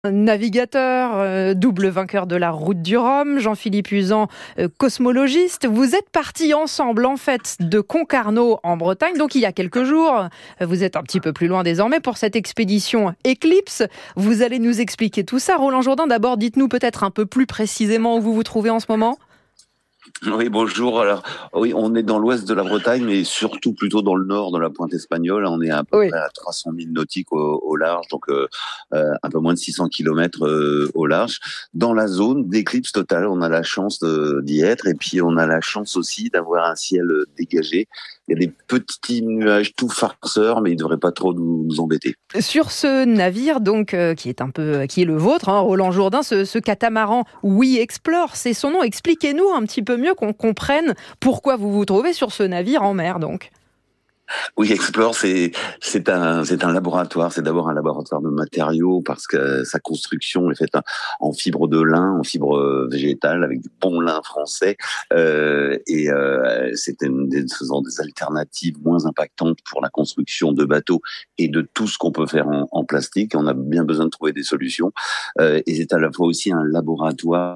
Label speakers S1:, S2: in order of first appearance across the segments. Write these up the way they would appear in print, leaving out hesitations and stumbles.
S1: Navigateur, double vainqueur de la Route du Rhum, Jean-Philippe Uzan, cosmologiste. Vous êtes partis ensemble en fait de Concarneau en Bretagne, donc il y a quelques jours. Vous êtes un petit peu plus loin désormais pour cette expédition Eclipse. Vous allez nous expliquer tout ça. Roland Jourdain, d'abord dites-nous peut-être un peu plus précisément où vous vous trouvez en ce moment.
S2: Oui, bonjour. Alors, oui, on est dans l'ouest de la Bretagne, mais surtout plutôt dans le nord, dans la pointe espagnole. On est à peu près à 300 000 nautiques au large, donc un peu moins de 600 kilomètres au large. Dans la zone d'éclipse totale, on a la chance d'y être, et puis on a la chance aussi d'avoir un ciel dégagé. Il y a des petits nuages tout farceurs, mais ils ne devraient pas trop nous embêter.
S1: Sur ce navire, donc, qui est le vôtre, hein, Roland Jourdain, ce catamaran We Explore, c'est son nom. Expliquez-nous un petit peu mieux qu'on comprenne pourquoi vous vous trouvez sur ce navire en mer, donc.
S2: Oui, Explore, c'est un laboratoire. C'est d'abord un laboratoire de matériaux parce que sa construction est faite en fibre de lin, en fibre végétale, avec du bon lin français. C'était faisant des alternatives moins impactantes pour la construction de bateaux et de tout ce qu'on peut faire en plastique. On a bien besoin de trouver des solutions. Et c'est à la fois aussi un laboratoire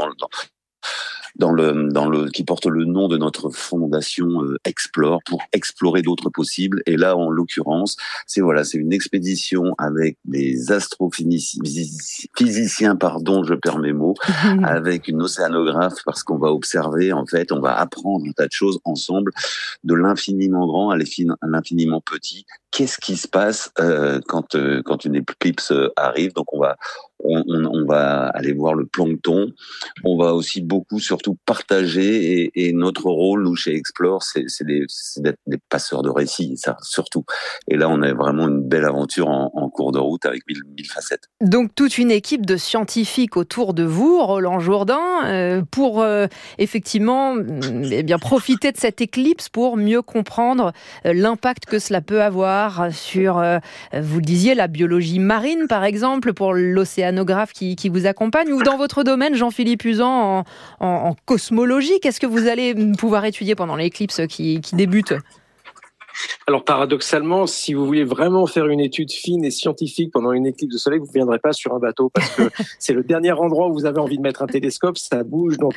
S2: qui porte le nom de notre fondation Explore, pour explorer d'autres possibles. Et là, en l'occurrence, c'est une expédition avec des astrophysiciens, je perds mes mots, avec une océanographe, parce qu'on va observer, en fait, on va apprendre un tas de choses ensemble, de l'infiniment grand à l'infiniment petit. Qu'est-ce qui se passe quand une éclipse arrive? Donc on va aller voir le plancton. On va aussi surtout partager, et notre rôle, nous, chez Explore, c'est d'être des passeurs de récits, ça, surtout. Et là, on a vraiment une belle aventure en cours de route avec mille facettes.
S1: Donc, toute une équipe de scientifiques autour de vous, Roland Jourdain, pour effectivement profiter de cette éclipse pour mieux comprendre l'impact que cela peut avoir sur, vous le disiez, la biologie marine, par exemple, pour l'océanographe qui vous accompagne, ou dans votre domaine, Jean-Philippe Uzan, en cosmologie. Qu'est-ce que vous allez pouvoir étudier pendant l'éclipse qui débute ?
S3: Alors paradoxalement, si vous voulez vraiment faire une étude fine et scientifique pendant une éclipse de soleil, vous ne viendrez pas sur un bateau parce que c'est le dernier endroit où vous avez envie de mettre un télescope, ça bouge, donc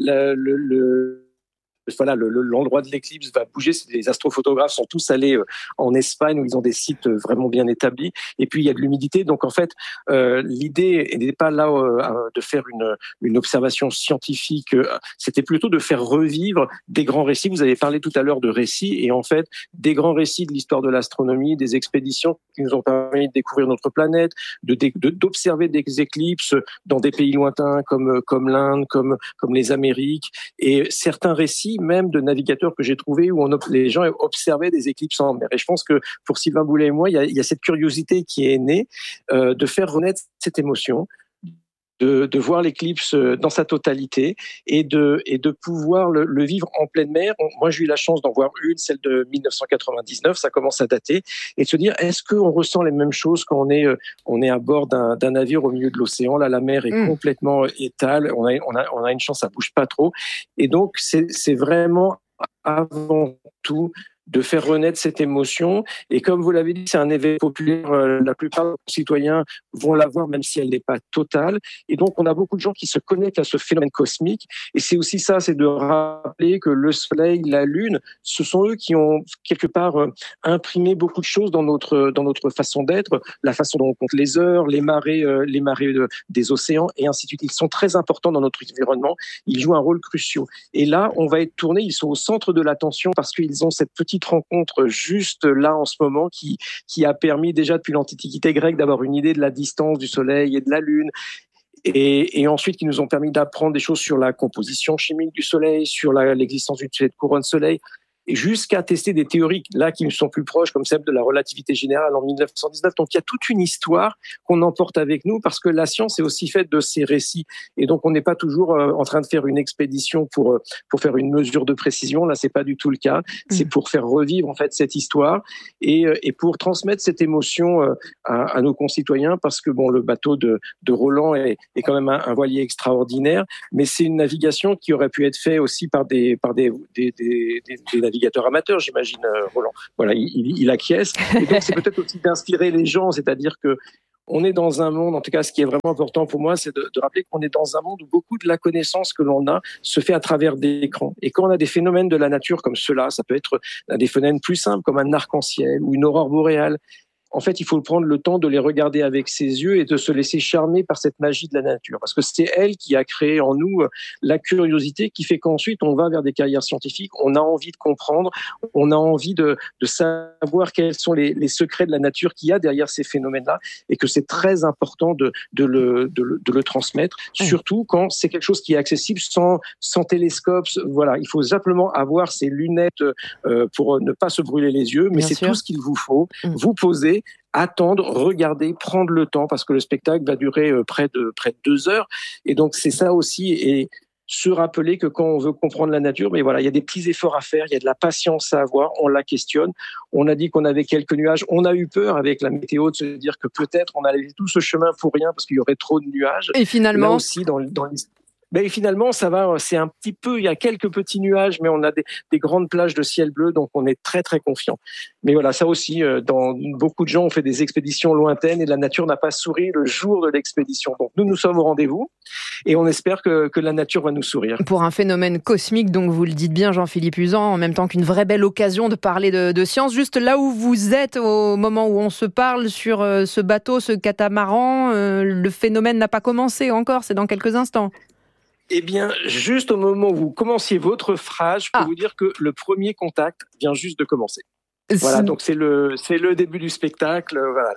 S3: l'endroit de l'éclipse va bouger. Les astrophotographes sont tous allés en Espagne où ils ont des sites vraiment bien établis. Et puis il y a de l'humidité. Donc en fait, l'idée n'est pas là de faire une observation scientifique. C'était plutôt de faire revivre des grands récits. Vous avez parlé tout à l'heure de récits, et en fait des grands récits de l'histoire de l'astronomie, des expéditions qui nous ont permis de découvrir notre planète, d'observer des éclipses dans des pays lointains comme l'Inde, comme les Amériques, et certains récits même de navigateurs que j'ai trouvés où les gens observaient des éclipses en mer. Et je pense que pour Sylvain Boulet et moi, il y a cette curiosité qui est née de faire renaître cette émotion, de voir l'éclipse dans sa totalité et de pouvoir le vivre en pleine mer. Moi, j'ai eu la chance d'en voir une, celle de 1999, ça commence à dater, et de se dire, est-ce qu'on ressent les mêmes choses quand on est à bord d'un navire au milieu de l'océan? Là, la mer est complètement étale, on a une chance, ça bouge pas trop. Et donc, c'est vraiment avant tout de faire renaître cette émotion. Et comme vous l'avez dit, c'est un événement populaire. La plupart des citoyens vont l'avoir, même si elle n'est pas totale. Et donc, on a beaucoup de gens qui se connectent à ce phénomène cosmique. Et c'est aussi ça, c'est de rappeler que le Soleil, la Lune, ce sont eux qui ont quelque part imprimé beaucoup de choses dans notre façon d'être, la façon dont on compte les heures, les marées des océans, et ainsi de suite. Ils sont très importants dans notre environnement. Ils jouent un rôle crucial. Et là, on va être tourné. Ils sont au centre de l'attention parce qu'ils ont cette petite rencontre juste là en ce moment qui a permis déjà depuis l'Antiquité grecque d'avoir une idée de la distance du Soleil et de la Lune, et ensuite qui nous ont permis d'apprendre des choses sur la composition chimique du Soleil, sur l'existence d'une couronne Soleil, et jusqu'à tester des théories là qui nous sont plus proches, comme celle de la relativité générale en 1919. Donc il y a toute une histoire qu'on emporte avec nous, parce que la science est aussi faite de ces récits, et donc on n'est pas toujours en train de faire une expédition pour faire une mesure de précision. Là, c'est pas du tout le cas. C'est pour faire revivre en fait cette histoire, et pour transmettre cette émotion à nos concitoyens, parce que le bateau de Roland est quand même un voilier extraordinaire, mais c'est une navigation qui aurait pu être faite aussi par des navigateur amateur, j'imagine, Roland. Voilà, il acquiesce. Et donc, c'est peut-être aussi d'inspirer les gens, c'est-à-dire que on est dans un monde, en tout cas, ce qui est vraiment important pour moi, c'est de rappeler qu'on est dans un monde où beaucoup de la connaissance que l'on a se fait à travers des écrans. Et quand on a des phénomènes de la nature comme ceux-là, ça peut être des phénomènes plus simples comme un arc-en-ciel ou une aurore boréale. En fait, il faut prendre le temps de les regarder avec ses yeux et de se laisser charmer par cette magie de la nature. Parce que c'est elle qui a créé en nous la curiosité qui fait qu'ensuite on va vers des carrières scientifiques, on a envie de comprendre, on a envie de savoir quels sont les secrets de la nature qu'il y a derrière ces phénomènes-là et que c'est très important de le transmettre, surtout quand c'est quelque chose qui est accessible sans télescope. Voilà, il faut simplement avoir ces lunettes pour ne pas se brûler les yeux, mais
S1: Bien
S3: c'est
S1: sûr.
S3: tout ce qu'il vous faut. Vous poser, attendre, regarder, prendre le temps, parce que le spectacle va durer près de 2 heures. Et donc, c'est ça aussi, et se rappeler que quand on veut comprendre la nature, mais voilà, il y a des petits efforts à faire, il y a de la patience à avoir, on la questionne. On a dit qu'on avait quelques nuages, on a eu peur avec la météo de se dire que peut-être on allait tout ce chemin pour rien parce qu'il y aurait trop de nuages.
S1: Et finalement,
S3: là aussi, mais finalement, ça va, c'est un petit peu, il y a quelques petits nuages, mais on a des grandes plages de ciel bleu, donc on est très, très confiant. Mais voilà, ça aussi, beaucoup de gens ont fait des expéditions lointaines et la nature n'a pas souri le jour de l'expédition. Donc nous sommes au rendez-vous et on espère que la nature va nous sourire.
S1: Pour un phénomène cosmique, donc vous le dites bien, Jean-Philippe Uzan, en même temps qu'une vraie belle occasion de parler de science. Juste là où vous êtes, au moment où on se parle sur ce bateau, ce catamaran, le phénomène n'a pas commencé encore, c'est dans quelques instants.
S3: Eh bien, juste au moment où vous commenciez votre phrase, je peux vous dire que le premier contact vient juste de commencer. Voilà, donc c'est le début du spectacle. Voilà,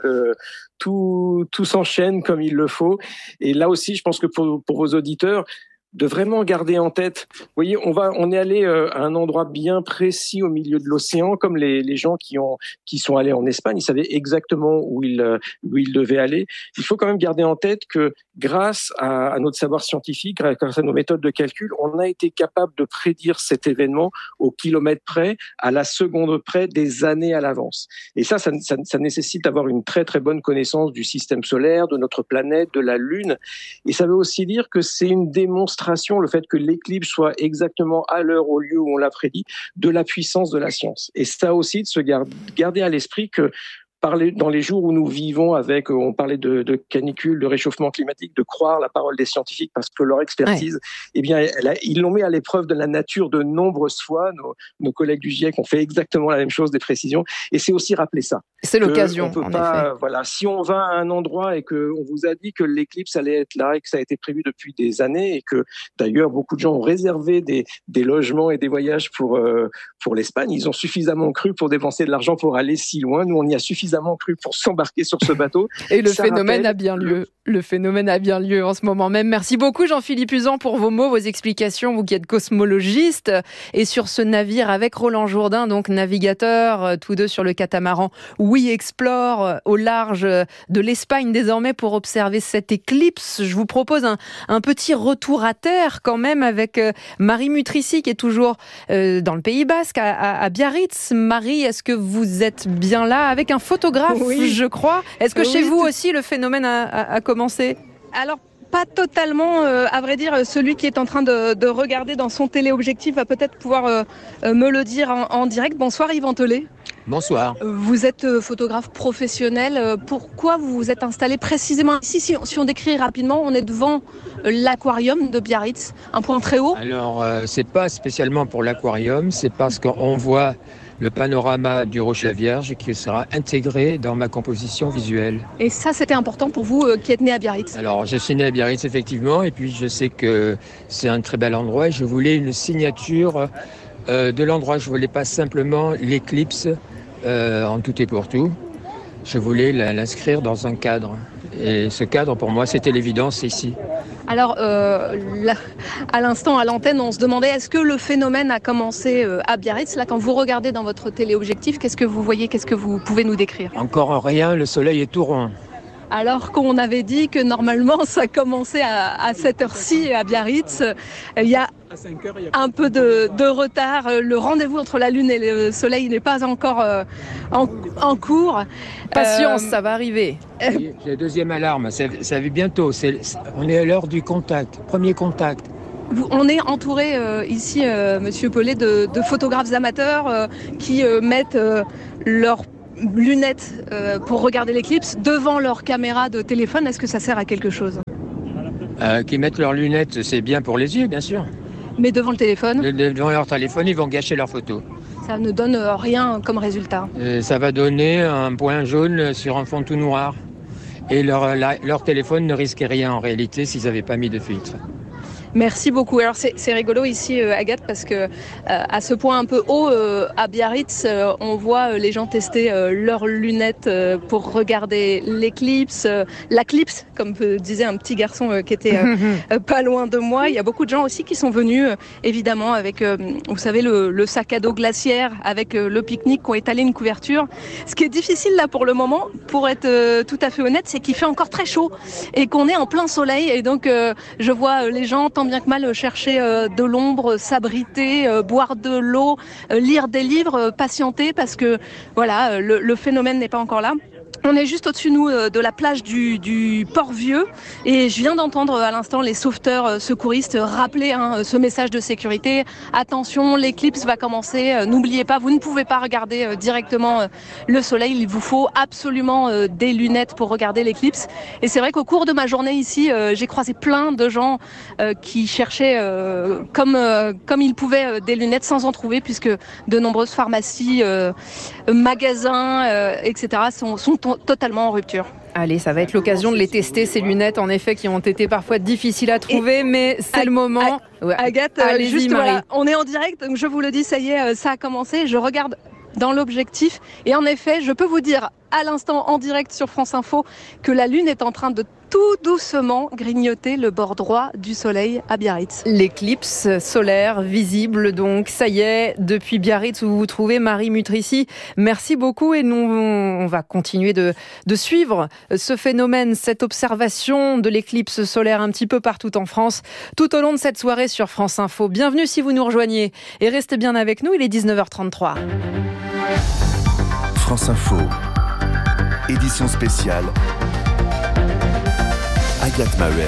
S3: tout s'enchaîne comme il le faut. Et là aussi, je pense que pour vos auditeurs, de vraiment garder en tête, vous voyez, on est allé à un endroit bien précis au milieu de l'océan, comme les gens qui sont allés en Espagne, ils savaient exactement où ils devaient aller. Il faut quand même garder en tête que grâce à notre savoir scientifique, grâce à nos méthodes de calcul, on a été capable de prédire cet événement au kilomètre près, à la seconde près, des années à l'avance. Et ça nécessite d'avoir une très très bonne connaissance du système solaire, de notre planète, de la Lune. Et ça veut aussi dire que c'est une démonstration, le fait que l'éclipse soit exactement à l'heure, au lieu où on l'a prédit, de la puissance de la science. Et ça aussi, de se garder à l'esprit que dans les jours où nous vivons avec, on parlait de canicule, de réchauffement climatique, de croire la parole des scientifiques parce que leur expertise, eh bien, ils l'ont mis à l'épreuve de la nature de nombreuses fois. Nos collègues du GIEC ont fait exactement la même chose, des précisions. Et c'est aussi rappeler ça.
S1: C'est l'occasion,
S3: en effet. Voilà, si on va à un endroit et qu'on vous a dit que l'éclipse allait être là et que ça a été prévu depuis des années et que d'ailleurs beaucoup de gens ont réservé des logements et des voyages pour l'Espagne, ils ont suffisamment cru pour dépenser de l'argent pour aller si loin. Nous, on y a suffisamment cru pour s'embarquer sur ce bateau.
S1: Et le phénomène a bien lieu. Le phénomène a bien lieu en ce moment même. Merci beaucoup Jean-Philippe Uzan pour vos mots, vos explications, vous qui êtes cosmologiste. Et sur ce navire avec Roland Jourdain, donc navigateur, tous deux sur le catamaran We Explore au large de l'Espagne désormais pour observer cette éclipse. Je vous propose un petit retour à terre quand même avec Marie Mutrici qui est toujours dans le Pays Basque, à Biarritz. Marie, est-ce que vous êtes bien là avec un photographe, je crois. Est-ce que chez vous aussi le phénomène a commencé ?
S4: Alors, pas totalement, à vrai dire, celui qui est en train de regarder dans son téléobjectif va peut-être pouvoir me le dire en direct. Bonsoir Yvan Thollet.
S5: Bonsoir.
S4: Vous êtes photographe professionnel. Pourquoi vous vous êtes installé précisément ici ? Si on décrit rapidement, on est devant l'aquarium de Biarritz, un point très haut.
S5: Alors, c'est pas spécialement pour l'aquarium, c'est parce qu'on voit le panorama du Rocher la Vierge qui sera intégré dans ma composition visuelle.
S4: Et ça, c'était important pour vous qui êtes né à Biarritz ?
S5: Alors, je suis né à Biarritz, effectivement, et puis je sais que c'est un très bel endroit et je voulais une signature de l'endroit. Je voulais pas simplement l'éclipse en tout et pour tout. Je voulais l'inscrire dans un cadre. Et ce cadre, pour moi, c'était l'évidence ici.
S4: Alors, à l'instant, à l'antenne, on se demandait est-ce que le phénomène a commencé à Biarritz ? Là, quand vous regardez dans votre téléobjectif, qu'est-ce que vous voyez ? Qu'est-ce que vous pouvez nous décrire ?
S5: Encore rien, le soleil est tout rond.
S4: Alors qu'on avait dit que normalement, ça commençait à cette heure-ci à Biarritz. Il y a un peu de retard. Le rendez-vous entre la Lune et le Soleil n'est pas encore en cours.
S1: Patience, ça va arriver.
S5: Oui, j'ai la deuxième alarme, ça va bientôt. On est à l'heure du contact, premier contact.
S4: On est entouré ici, Monsieur Paulet, de photographes amateurs qui mettent leur lunettes pour regarder l'éclipse devant leur caméra de téléphone, est-ce que ça sert à quelque chose ?
S5: Qui mettent leurs lunettes, c'est bien pour les yeux, bien sûr.
S4: Mais devant le téléphone ?
S5: Devant leur téléphone, ils vont gâcher leurs photos.
S4: Ça ne donne rien comme résultat.
S5: Ça va donner un point jaune sur un fond tout noir. Et leur téléphone ne risquait rien en réalité s'ils n'avaient pas mis de filtre.
S4: Merci beaucoup. Alors c'est rigolo ici, Agathe, parce que à ce point un peu haut, à Biarritz, on voit les gens tester leurs lunettes pour regarder l'éclipse, l'aclipse, comme disait un petit garçon qui était pas loin de moi. Il y a beaucoup de gens aussi qui sont venus, évidemment, avec, vous savez, le sac à dos glaciaire, avec le pique-nique, qui ont étalé une couverture. Ce qui est difficile là pour le moment, pour être tout à fait honnête, c'est qu'il fait encore très chaud et qu'on est en plein soleil. Et donc, je vois les gens tant bien que mal chercher de l'ombre, s'abriter, boire de l'eau, lire des livres, patienter parce que voilà, le phénomène n'est pas encore là. On est juste au-dessus, nous, de la plage du Port-Vieux et je viens d'entendre à l'instant les sauveteurs secouristes rappeler ce message de sécurité. Attention, l'éclipse va commencer. N'oubliez pas, vous ne pouvez pas regarder directement le soleil. Il vous faut absolument des lunettes pour regarder l'éclipse. Et c'est vrai qu'au cours de ma journée ici, j'ai croisé plein de gens qui cherchaient comme ils pouvaient des lunettes sans en trouver puisque de nombreuses pharmacies, magasins, etc. sont totalement en rupture.
S1: Allez, ça va être l'occasion de les tester, ces lunettes, en effet, qui ont été parfois difficiles à trouver, mais c'est le moment.
S4: Agathe,
S1: allez-y,
S4: juste
S1: Marie.
S4: voilà, on est en direct, donc je vous le dis, ça y est, ça a commencé. Je regarde dans l'objectif et en effet, je peux vous dire à l'instant en direct sur France Info que la Lune est en train de tout doucement grignoter le bord droit du soleil à Biarritz.
S1: L'éclipse solaire visible, donc ça y est, depuis Biarritz où vous vous trouvez, Marie Mutrici. Merci beaucoup et nous, on va continuer de suivre ce phénomène, cette observation de l'éclipse solaire un petit peu partout en France, tout au long de cette soirée sur France Info. Bienvenue si vous nous rejoignez et restez bien avec nous, il est 19h33.
S6: France Info, édition spéciale, Agathe Maheuer.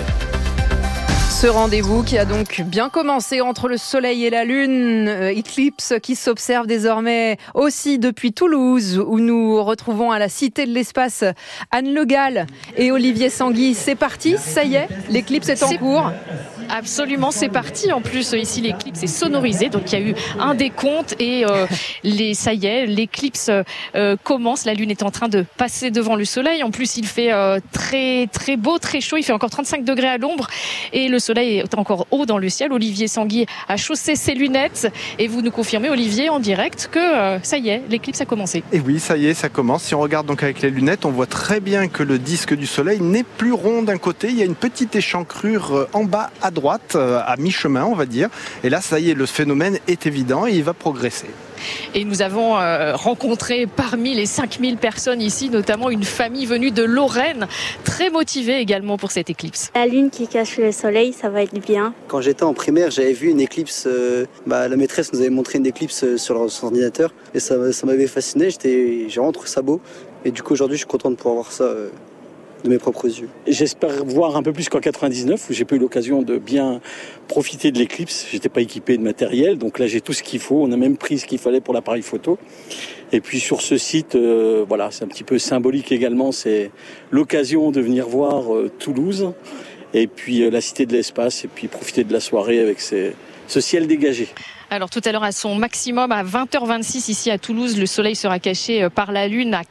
S1: Ce rendez-vous qui a donc bien commencé entre le soleil et la lune, éclipse qui s'observe désormais aussi depuis Toulouse où nous retrouvons à la Cité de l'Espace Anne Le Gall et Olivier Sanguy. C'est parti, ça y est, l'éclipse est en cours.
S7: Absolument, c'est parti. En plus, ici, l'éclipse est sonorisée. Donc, il y a eu un décompte et ça y est, l'éclipse commence. La Lune est en train de passer devant le soleil. En plus, il fait très, très beau, très chaud. Il fait encore 35 degrés à l'ombre et le soleil est encore haut dans le ciel. Olivier Sanguy a chaussé ses lunettes et vous nous confirmez, Olivier, en direct que ça y est, l'éclipse a commencé.
S8: Et oui, ça y est, ça commence. Si on regarde donc avec les lunettes, on voit très bien que le disque du soleil n'est plus rond d'un côté. Il y a une petite échancrure en bas à droite, à mi-chemin, on va dire. Et là, ça y est, le phénomène est évident et il va progresser.
S7: Et nous avons rencontré parmi les 5000 personnes ici, notamment une famille venue de Lorraine, très motivée également pour cette éclipse.
S9: La lune qui cache le soleil, ça va être bien.
S10: Quand j'étais en primaire, j'avais vu une éclipse, la maîtresse nous avait montré une éclipse sur son ordinateur et ça m'avait fasciné, j'ai vraiment trouvé ça beau. Et du coup aujourd'hui je suis content de pouvoir voir ça de mes propres yeux.
S11: J'espère voir un peu plus qu'en 99 où j'ai pas eu l'occasion de bien profiter de l'éclipse. J'étais pas équipé de matériel, donc là j'ai tout ce qu'il faut. On a même pris ce qu'il fallait pour l'appareil photo. Et puis sur ce site, c'est un petit peu symbolique également. C'est l'occasion de venir voir Toulouse et puis la Cité de l'Espace et puis profiter de la soirée avec ce ciel dégagé.
S7: Alors tout à l'heure à son maximum à 20h26 ici à Toulouse, le soleil sera caché par la lune à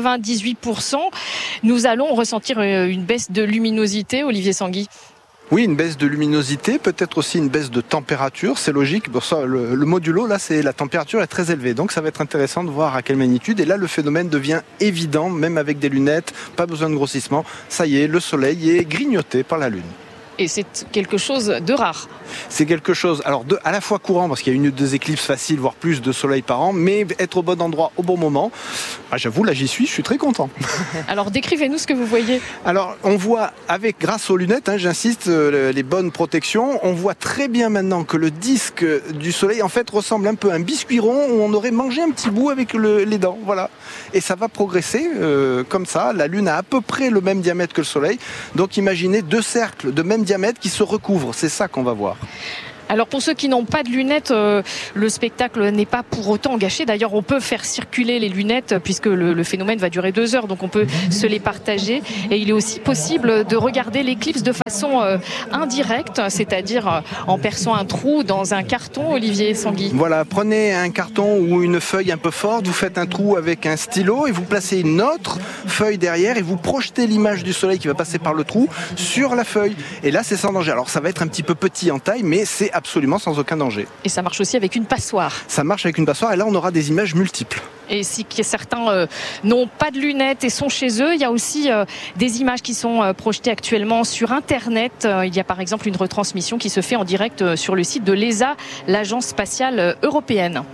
S7: 98%. Nous allons ressentir une baisse de luminosité, Olivier Sanguy.
S8: Oui, une baisse de luminosité, peut-être aussi une baisse de température, c'est logique. Pour ça, le modulo, là, c'est la température est très élevée, donc ça va être intéressant de voir à quelle magnitude. Et là, le phénomène devient évident, même avec des lunettes, pas besoin de grossissement. Ça y est, le soleil est grignoté par la lune.
S7: Et c'est quelque chose de rare.
S8: C'est quelque chose, alors à la fois courant, parce qu'il y a une ou deux éclipses faciles, voire plus de soleil par an, mais être au bon endroit au bon moment. J'avoue, là j'y suis, je suis très content.
S7: Alors décrivez-nous ce que vous voyez.
S8: Alors on voit, grâce aux lunettes, j'insiste, les bonnes protections, on voit très bien maintenant que le disque du soleil en fait ressemble un peu à un biscuit rond où on aurait mangé un petit bout avec les dents, voilà. Et ça va progresser comme ça. La Lune a à peu près le même diamètre que le soleil, donc imaginez deux cercles de même diamètre qui se recouvrent, c'est ça qu'on va voir.
S7: Alors pour ceux qui n'ont pas de lunettes, le spectacle n'est pas pour autant gâché. D'ailleurs, on peut faire circuler les lunettes puisque le phénomène va durer 2 heures, donc on peut se les partager. Et il est aussi possible de regarder l'éclipse de façon indirecte, c'est-à-dire en perçant un trou dans un carton, Olivier Sanguy.
S8: Voilà, prenez un carton ou une feuille un peu forte, vous faites un trou avec un stylo et vous placez une autre feuille derrière et vous projetez l'image du soleil qui va passer par le trou sur la feuille. Et là, c'est sans danger. Alors ça va être un petit peu petit en taille, mais c'est absolument sans aucun danger.
S7: Et ça marche aussi avec une passoire.
S8: Ça marche avec une passoire et là, on aura des images multiples.
S7: Et si certains n'ont pas de lunettes et sont chez eux, il y a aussi des images qui sont projetées actuellement sur Internet. Il y a par exemple une retransmission qui se fait en direct sur le site de l'ESA, l'Agence spatiale européenne.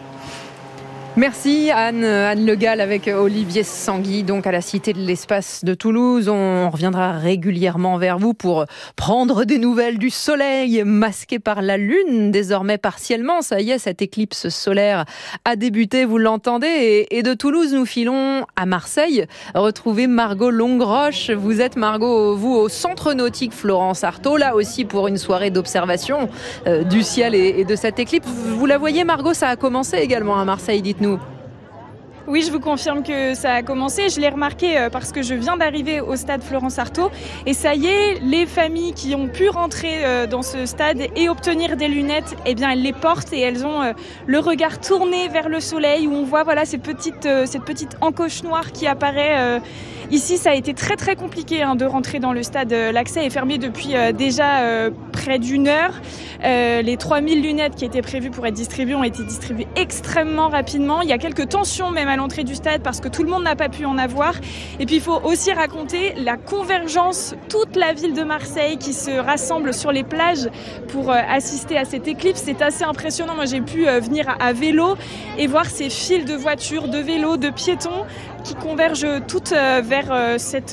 S1: Merci Anne Le Gall avec Olivier Sanguy, donc à la Cité de l'Espace de Toulouse. On reviendra régulièrement vers vous pour prendre des nouvelles du soleil masqué par la lune, désormais partiellement. Ça y est, cette éclipse solaire a débuté, vous l'entendez. Et de Toulouse, nous filons à Marseille. Retrouvez Margot Longroche. Vous êtes, Margot, vous, au Centre Nautique Florence Artaud, là aussi pour une soirée d'observation du ciel et de cette éclipse. Vous la voyez, Margot, ça a commencé également à Marseille, dites-nous.
S12: Oui, je vous confirme que ça a commencé. Je l'ai remarqué parce que je viens d'arriver au stade Florence Artaud. Et ça y est, les familles qui ont pu rentrer dans ce stade et obtenir des lunettes, eh bien, elles les portent et elles ont le regard tourné vers le soleil où on voit cette petite encoche noire qui apparaît. Ici, ça a été très très compliqué de rentrer dans le stade. L'accès est fermé depuis déjà près d'1 heure. Les 3000 lunettes qui étaient prévues pour être distribuées ont été distribuées extrêmement rapidement. Il y a quelques tensions même à l'entrée du stade parce que tout le monde n'a pas pu en avoir. Et puis il faut aussi raconter la convergence, toute la ville de Marseille qui se rassemble sur les plages pour assister à cette éclipse. C'est assez impressionnant. Moi, j'ai pu venir à vélo et voir ces files de voitures, de vélos, de piétons qui convergent toutes vers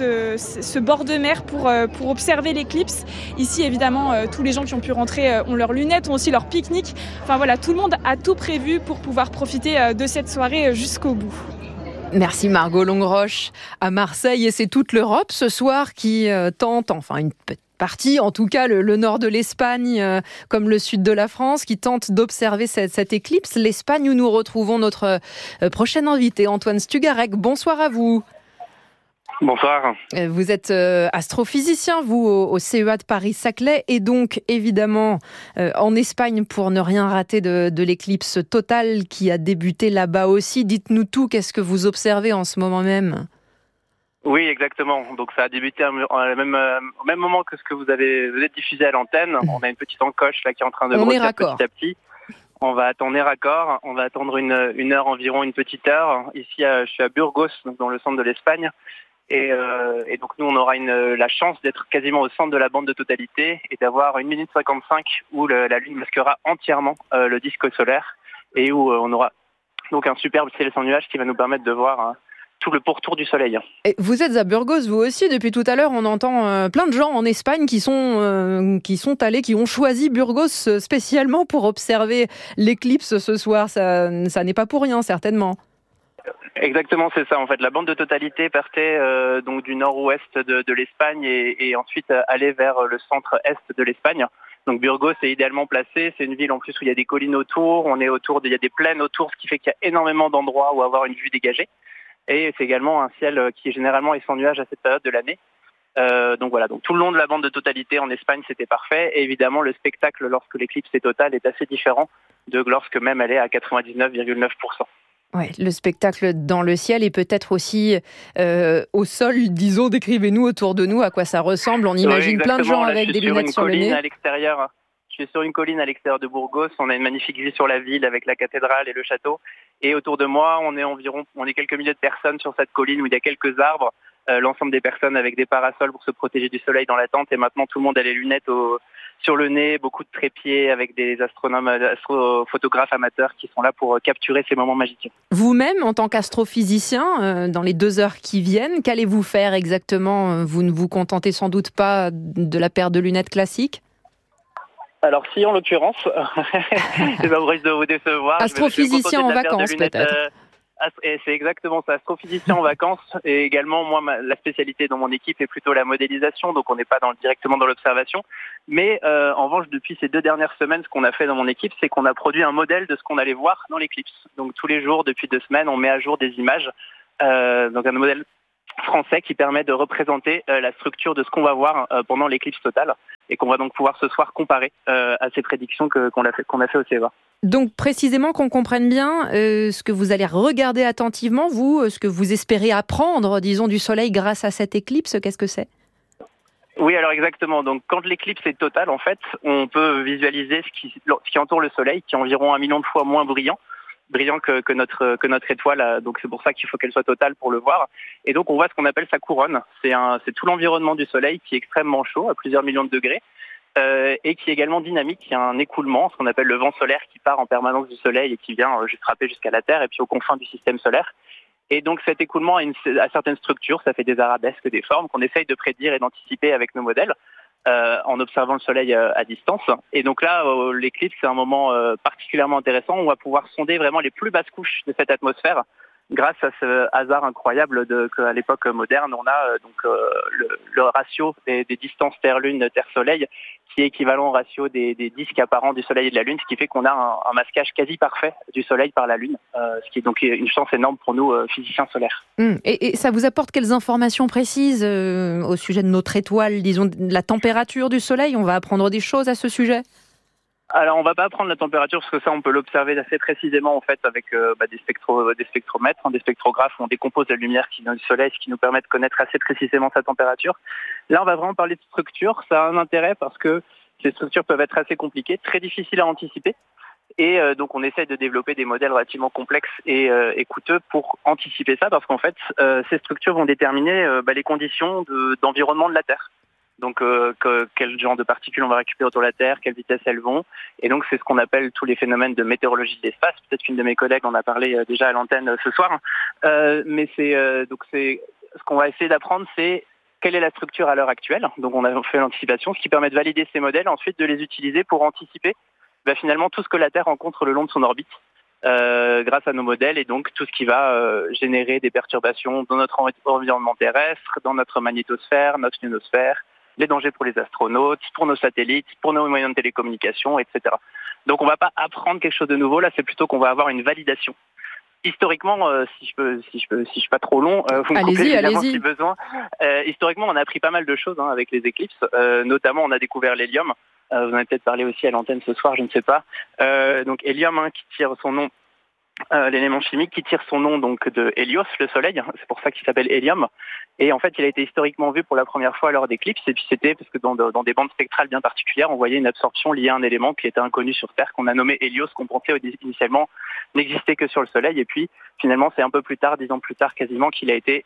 S12: ce bord de mer pour observer l'éclipse. Ici, évidemment, tous les gens qui ont pu rentrer ont leurs lunettes, ont aussi leur pique-nique. Enfin voilà, tout le monde a tout prévu pour pouvoir profiter de cette soirée jusqu'au bout.
S1: Merci Margot Longroche à Marseille. Et c'est toute l'Europe ce soir qui tente, enfin une partie, en tout cas le nord de l'Espagne comme le sud de la France, qui tente d'observer cette éclipse. L'Espagne où nous retrouvons notre prochain invité, Antoine Stugarec. Bonsoir à vous.
S13: Bonsoir.
S1: Vous êtes astrophysicien, vous, au CEA de Paris-Saclay, et donc évidemment en Espagne pour ne rien rater de l'éclipse totale qui a débuté là-bas aussi. Dites-nous tout, qu'est-ce que vous observez en ce moment même ?
S13: Oui, exactement. Donc ça a débuté au même moment que ce que vous êtes diffusé à l'antenne. On a une petite encoche là qui est en train de grossir petit à petit. On est raccord. On va attendre une heure environ, une petite heure. Ici, je suis à Burgos, donc dans le centre de l'Espagne. Et donc nous, on aura la chance d'être quasiment au centre de la bande de totalité et d'avoir 1 minute 55 où la Lune masquera entièrement le disque solaire et où on aura donc un superbe ciel sans nuages qui va nous permettre de voir tout le pourtour du soleil.
S1: Et vous êtes à Burgos, vous aussi. Depuis tout à l'heure, on entend plein de gens en Espagne qui ont choisi Burgos spécialement pour observer l'éclipse ce soir. Ça n'est pas pour rien, certainement.
S13: Exactement, c'est ça. En fait, la bande de totalité partait donc du nord-ouest de l'Espagne et ensuite allait vers le centre-est de l'Espagne. Donc Burgos est idéalement placé. C'est une ville en plus où il y a des collines autour. Il y a des plaines autour, ce qui fait qu'il y a énormément d'endroits où avoir une vue dégagée. Et c'est également un ciel qui généralement est sans nuages à cette période de l'année. Donc voilà, donc tout le long de la bande de totalité en Espagne, c'était parfait. Et évidemment, le spectacle lorsque l'éclipse est totale est assez différent de lorsque même elle est à 99,9%.
S1: Ouais, le spectacle dans le ciel et peut-être aussi au sol, disons, décrivez-nous autour de nous à quoi ça ressemble. On imagine plein de gens avec des lunettes sur le nez.
S13: Je suis sur une colline à l'extérieur de Burgos. On a une magnifique vue sur la ville avec la cathédrale et le château. Et autour de moi, on est quelques milliers de personnes sur cette colline où il y a quelques arbres. L'ensemble des personnes avec des parasols pour se protéger du soleil dans la tente. Et maintenant, tout le monde a les lunettes sur le nez, beaucoup de trépieds avec des astrophotographes amateurs qui sont là pour capturer ces moments magiques.
S1: Vous-même, en tant qu'astrophysicien, dans les 2 heures qui viennent, qu'allez-vous faire exactement ? Vous ne vous contentez sans doute pas de la paire de lunettes classique ?
S13: Alors si, en l'occurrence, c'est pas vrai de vous décevoir.
S1: Astrophysicien en vacances peut-être.
S13: C'est exactement ça, astrophysicien en vacances. Et également, moi, la spécialité dans mon équipe est plutôt la modélisation, donc on n'est pas directement dans l'observation. Mais en revanche, depuis ces 2 dernières semaines, ce qu'on a fait dans mon équipe, c'est qu'on a produit un modèle de ce qu'on allait voir dans l'éclipse. Donc tous les jours, depuis 2 semaines, on met à jour des images. Donc un modèle français qui permet de représenter la structure de ce qu'on va voir pendant l'éclipse totale et qu'on va donc pouvoir ce soir comparer à ces prédictions qu'on a fait au CEA.
S1: Donc précisément qu'on comprenne bien ce que vous allez regarder attentivement, vous, ce que vous espérez apprendre, disons, du Soleil grâce à cette éclipse, qu'est-ce que c'est ?
S13: Oui, alors exactement. Donc quand l'éclipse est totale, en fait, on peut visualiser ce qui entoure le Soleil, qui est environ 1 million de fois moins brillant que notre étoile. Donc c'est pour ça qu'il faut qu'elle soit totale pour le voir. Et donc on voit ce qu'on appelle sa couronne. C'est tout l'environnement du Soleil qui est extrêmement chaud, à plusieurs millions de degrés, et qui est également dynamique. Il y a un écoulement, ce qu'on appelle le vent solaire, qui part en permanence du Soleil et qui vient juste frapper jusqu'à la Terre et puis aux confins du système solaire. Et donc cet écoulement a certaines structures, ça fait des arabesques, des formes qu'on essaye de prédire et d'anticiper avec nos modèles. En observant le Soleil à distance. Et donc là, l'éclipse, c'est un moment particulièrement intéressant. On va pouvoir sonder vraiment les plus basses couches de cette atmosphère grâce à ce hasard incroyable qu'à l'époque moderne, on a le ratio des distances Terre-Lune, Terre-Soleil, qui est équivalent au ratio des disques apparents du Soleil et de la Lune, ce qui fait qu'on a un masquage quasi parfait du Soleil par la Lune, ce qui est donc une chance énorme pour nous, physiciens solaires.
S1: Et ça vous apporte quelles informations précises au sujet de notre étoile, disons, de la température du Soleil ? On va apprendre des choses à ce sujet ?
S13: Alors, on va pas apprendre la température parce que ça, on peut l'observer assez précisément en fait avec des spectromètres, des spectrographes où on décompose la lumière qui vient du Soleil, ce qui nous permet de connaître assez précisément sa température. Là, on va vraiment parler de structure. Ça a un intérêt parce que ces structures peuvent être assez compliquées, très difficiles à anticiper. Et donc, on essaie de développer des modèles relativement complexes et coûteux pour anticiper ça parce qu'en fait, ces structures vont déterminer les conditions d'environnement de la Terre. Donc quel genre de particules on va récupérer autour de la Terre, quelle vitesse elles vont. Et donc c'est ce qu'on appelle tous les phénomènes de météorologie de l'espace. Peut-être qu'une de mes collègues en a parlé déjà à l'antenne ce soir. Mais c'est ce qu'on va essayer d'apprendre, c'est quelle est la structure à l'heure actuelle. Donc on a fait l'anticipation, ce qui permet de valider ces modèles, ensuite de les utiliser pour anticiper finalement tout ce que la Terre rencontre le long de son orbite. Grâce à nos modèles et donc tout ce qui va générer des perturbations dans notre environnement terrestre, dans notre magnétosphère, notre ionosphère, les dangers pour les astronautes, pour nos satellites, pour nos moyens de télécommunication, etc. Donc on ne va pas apprendre quelque chose de nouveau, là c'est plutôt qu'on va avoir une validation. Historiquement, si je suis pas trop long, vous me coupez évidemment si besoin. Historiquement, on a appris pas mal de choses avec les éclipses, notamment on a découvert l'hélium. Vous en avez peut-être parlé aussi à l'antenne ce soir, je ne sais pas. Donc hélium qui tire son nom, l'élément chimique qui tire son nom donc de Hélios, le Soleil, c'est pour ça qu'il s'appelle hélium. Et en fait, il a été historiquement vu pour la première fois lors d'éclipses. Et puis c'était parce que dans des bandes spectrales bien particulières, on voyait une absorption liée à un élément qui était inconnu sur Terre, qu'on a nommé Hélios, qu'on pensait initialement n'existait que sur le Soleil. Et puis finalement, c'est un peu plus tard, 10 ans plus tard quasiment, qu'il a été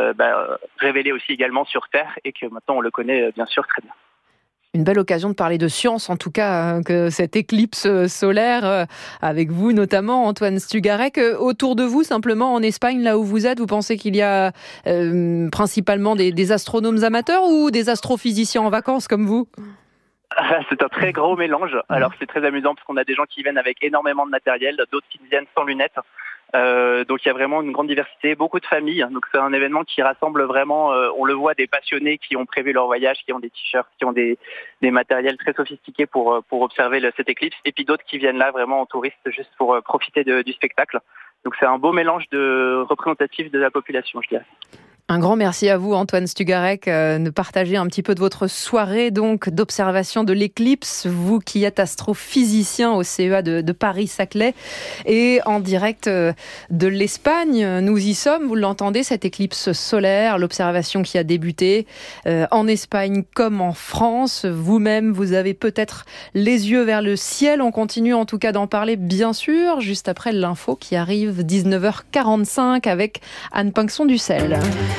S13: révélé aussi également sur Terre et que maintenant on le connaît bien sûr très bien.
S1: Une belle occasion de parler de science, en tout cas, que cette éclipse solaire, avec vous notamment, Antoine Stugarek. Autour de vous, simplement en Espagne, là où vous êtes, vous pensez qu'il y a principalement des astronomes amateurs ou des astrophysiciens en vacances comme vous ?
S13: C'est un très gros mélange. Alors c'est très amusant parce qu'on a des gens qui viennent avec énormément de matériel, d'autres qui viennent sans lunettes. Donc il y a vraiment une grande diversité, beaucoup de familles. Donc c'est un événement qui rassemble vraiment, on le voit, des passionnés qui ont prévu leur voyage, qui ont des t-shirts, qui ont des matériels très sophistiqués pour observer cette éclipse. Et puis d'autres qui viennent là vraiment en touriste juste pour profiter du spectacle. Donc c'est un beau mélange représentatif de la population, je dirais.
S1: Un grand merci à vous, Antoine Stugarek, de partager un petit peu de votre soirée donc d'observation de l'éclipse, vous qui êtes astrophysicien au CEA de Paris-Saclay et en direct de l'Espagne. Nous y sommes, vous l'entendez, cette éclipse solaire, l'observation qui a débuté en Espagne comme en France. Vous-même, vous avez peut-être les yeux vers le ciel. On continue en tout cas d'en parler, bien sûr, juste après l'info qui arrive 19h45 avec Anne Pinxon-Dussel.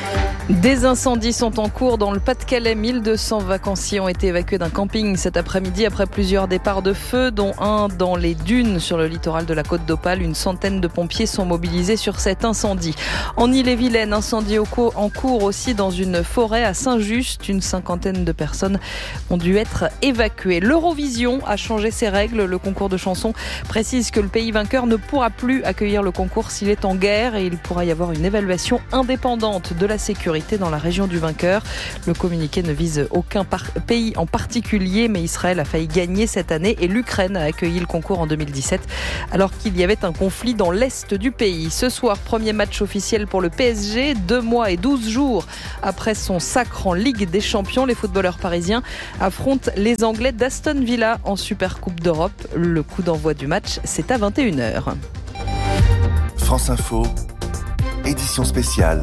S14: Des incendies sont en cours dans le Pas-de-Calais. 1200 vacanciers ont été évacués d'un camping cet après-midi après plusieurs départs de feu, dont un dans les dunes sur le littoral de la Côte d'Opale. Une centaine de pompiers sont mobilisés sur cet incendie. En Ille-et-Vilaine, incendie en cours aussi dans une forêt à Saint-Just. Une cinquantaine de personnes ont dû être évacuées. L'Eurovision a changé ses règles. Le concours de chansons précise que le pays vainqueur ne pourra plus accueillir le concours s'il est en guerre et il pourra y avoir une évaluation indépendante de la sécurité dans la région du vainqueur. Le communiqué ne vise aucun pays en particulier, mais Israël a failli gagner cette année et l'Ukraine a accueilli le concours en 2017 alors qu'il y avait un conflit dans l'est du pays. Ce soir, premier match officiel pour le PSG, 2 mois et 12 jours après son sacre en Ligue des Champions. Les footballeurs parisiens affrontent les Anglais d'Aston Villa en Super Coupe d'Europe. Le coup d'envoi du match, c'est à 21h.
S6: France Info, édition spéciale.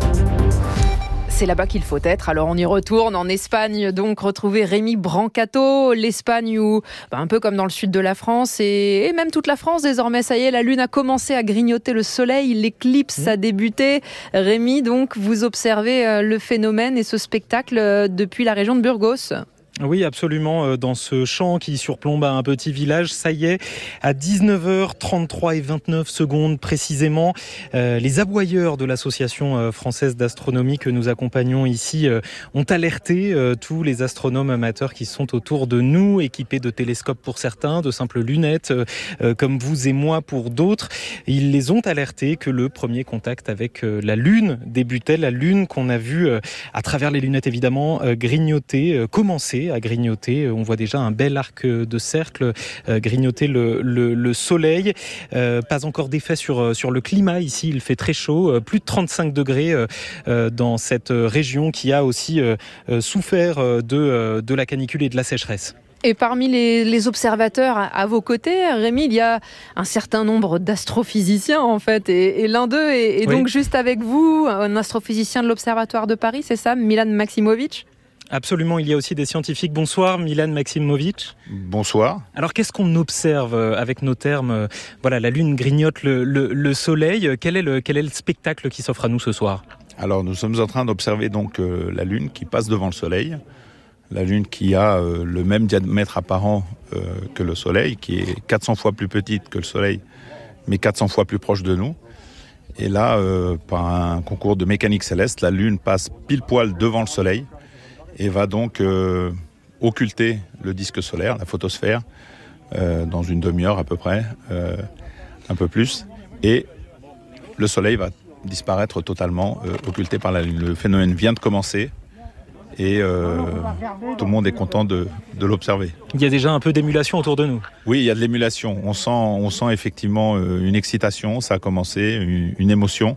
S1: C'est là-bas qu'il faut être. Alors on y retourne en Espagne, donc retrouver Rémi Brancato. L'Espagne où, un peu comme dans le sud de la France et même toute la France désormais, ça y est, la lune a commencé à grignoter le soleil, l'éclipse a débuté. Rémi, donc vous observez le phénomène et ce spectacle depuis la région de Burgos.
S15: Oui, absolument. Dans ce champ qui surplombe un petit village, ça y est, à 19h33 et 29 secondes précisément, les aboyeurs de l'Association française d'astronomie que nous accompagnons ici ont alerté tous les astronomes amateurs qui sont autour de nous, équipés de télescopes pour certains, de simples lunettes, comme vous et moi pour d'autres. Ils les ont alertés que le premier contact avec la Lune débutait, la Lune qu'on a vue à travers les lunettes évidemment grignoter, commencer à grignoter. On voit déjà un bel arc de cercle grignoter le soleil. Pas encore d'effet sur le climat ici. Il fait très chaud, plus de 35 degrés dans cette région qui a aussi souffert de la canicule et de la sécheresse.
S1: Et parmi les observateurs à vos côtés, Rémi, il y a un certain nombre d'astrophysiciens en fait, et l'un d'eux est donc juste avec vous, un astrophysicien de l'Observatoire de Paris, c'est ça, Milan Maximovic ?
S15: Absolument, il y a aussi des scientifiques. Bonsoir Milan Maximovic.
S16: Bonsoir.
S15: Alors qu'est-ce qu'on observe avec nos termes ? Voilà, la Lune grignote le soleil. Quel est le spectacle qui s'offre à nous ce soir ?
S16: Alors nous sommes en train d'observer donc la Lune qui passe devant le soleil. La Lune qui a le même diamètre apparent que le soleil, qui est 400 fois plus petite que le soleil, mais 400 fois plus proche de nous. Et là, par un concours de mécanique céleste, la Lune passe pile poil devant le soleil et va donc occulter le disque solaire, la photosphère, dans une demi-heure à peu près, un peu plus. Et le soleil va disparaître totalement, occulté par la Lune. Le phénomène vient de commencer et tout le monde est content de l'observer.
S15: Il y a déjà un peu d'émulation autour de nous.
S16: Oui, il y a de l'émulation. On sent effectivement une excitation, ça a commencé, une émotion.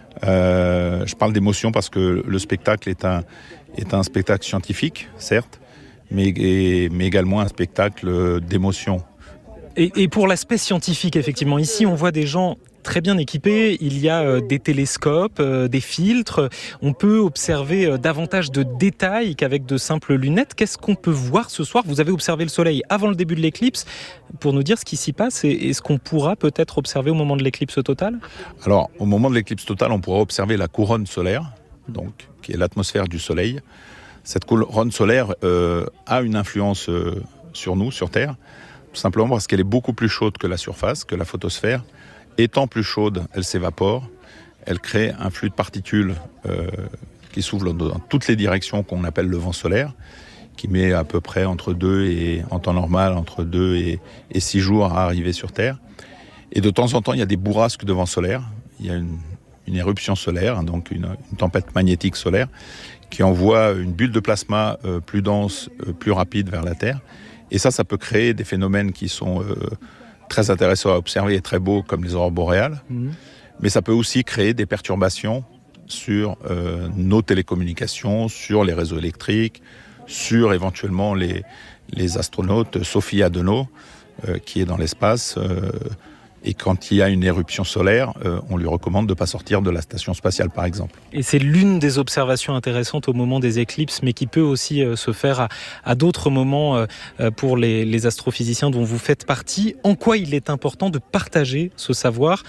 S16: Je parle d'émotion parce que le spectacle est un spectacle scientifique, certes, mais également un spectacle d'émotion.
S15: Et pour l'aspect scientifique, effectivement, ici on voit des gens très bien équipés, il y a des télescopes, des filtres, on peut observer davantage de détails qu'avec de simples lunettes. Qu'est-ce qu'on peut voir ce soir ? Vous avez observé le soleil avant le début de l'éclipse, pour nous dire ce qui s'y passe et ce qu'on pourra peut-être observer au moment de l'éclipse totale ?
S16: Alors, au moment de l'éclipse totale, on pourra observer la couronne solaire, donc, qui est l'atmosphère du soleil. Cette couronne solaire a une influence sur nous, sur Terre, tout simplement parce qu'elle est beaucoup plus chaude que la surface, que la photosphère. Étant plus chaude, elle s'évapore, elle crée un flux de particules qui s'ouvre dans toutes les directions qu'on appelle le vent solaire, qui met à peu près entre 2 et, en temps normal, entre 2 et 6 jours à arriver sur Terre. Et de temps en temps, il y a des bourrasques de vent solaire, il y a une éruption solaire, donc une tempête magnétique solaire, qui envoie une bulle de plasma plus dense, plus rapide vers la Terre. Et ça peut créer des phénomènes qui sont très intéressants à observer et très beaux, comme les aurores boréales. Mais ça peut aussi créer des perturbations sur nos télécommunications, sur les réseaux électriques, sur éventuellement les astronautes. Sophie Adenau, qui est dans l'espace, et quand il y a une éruption solaire, on lui recommande de ne pas sortir de la station spatiale, par exemple.
S15: Et c'est l'une des observations intéressantes au moment des éclipses, mais qui peut aussi se faire à d'autres moments pour les astrophysiciens dont vous faites partie. En quoi il est important de partager ce savoir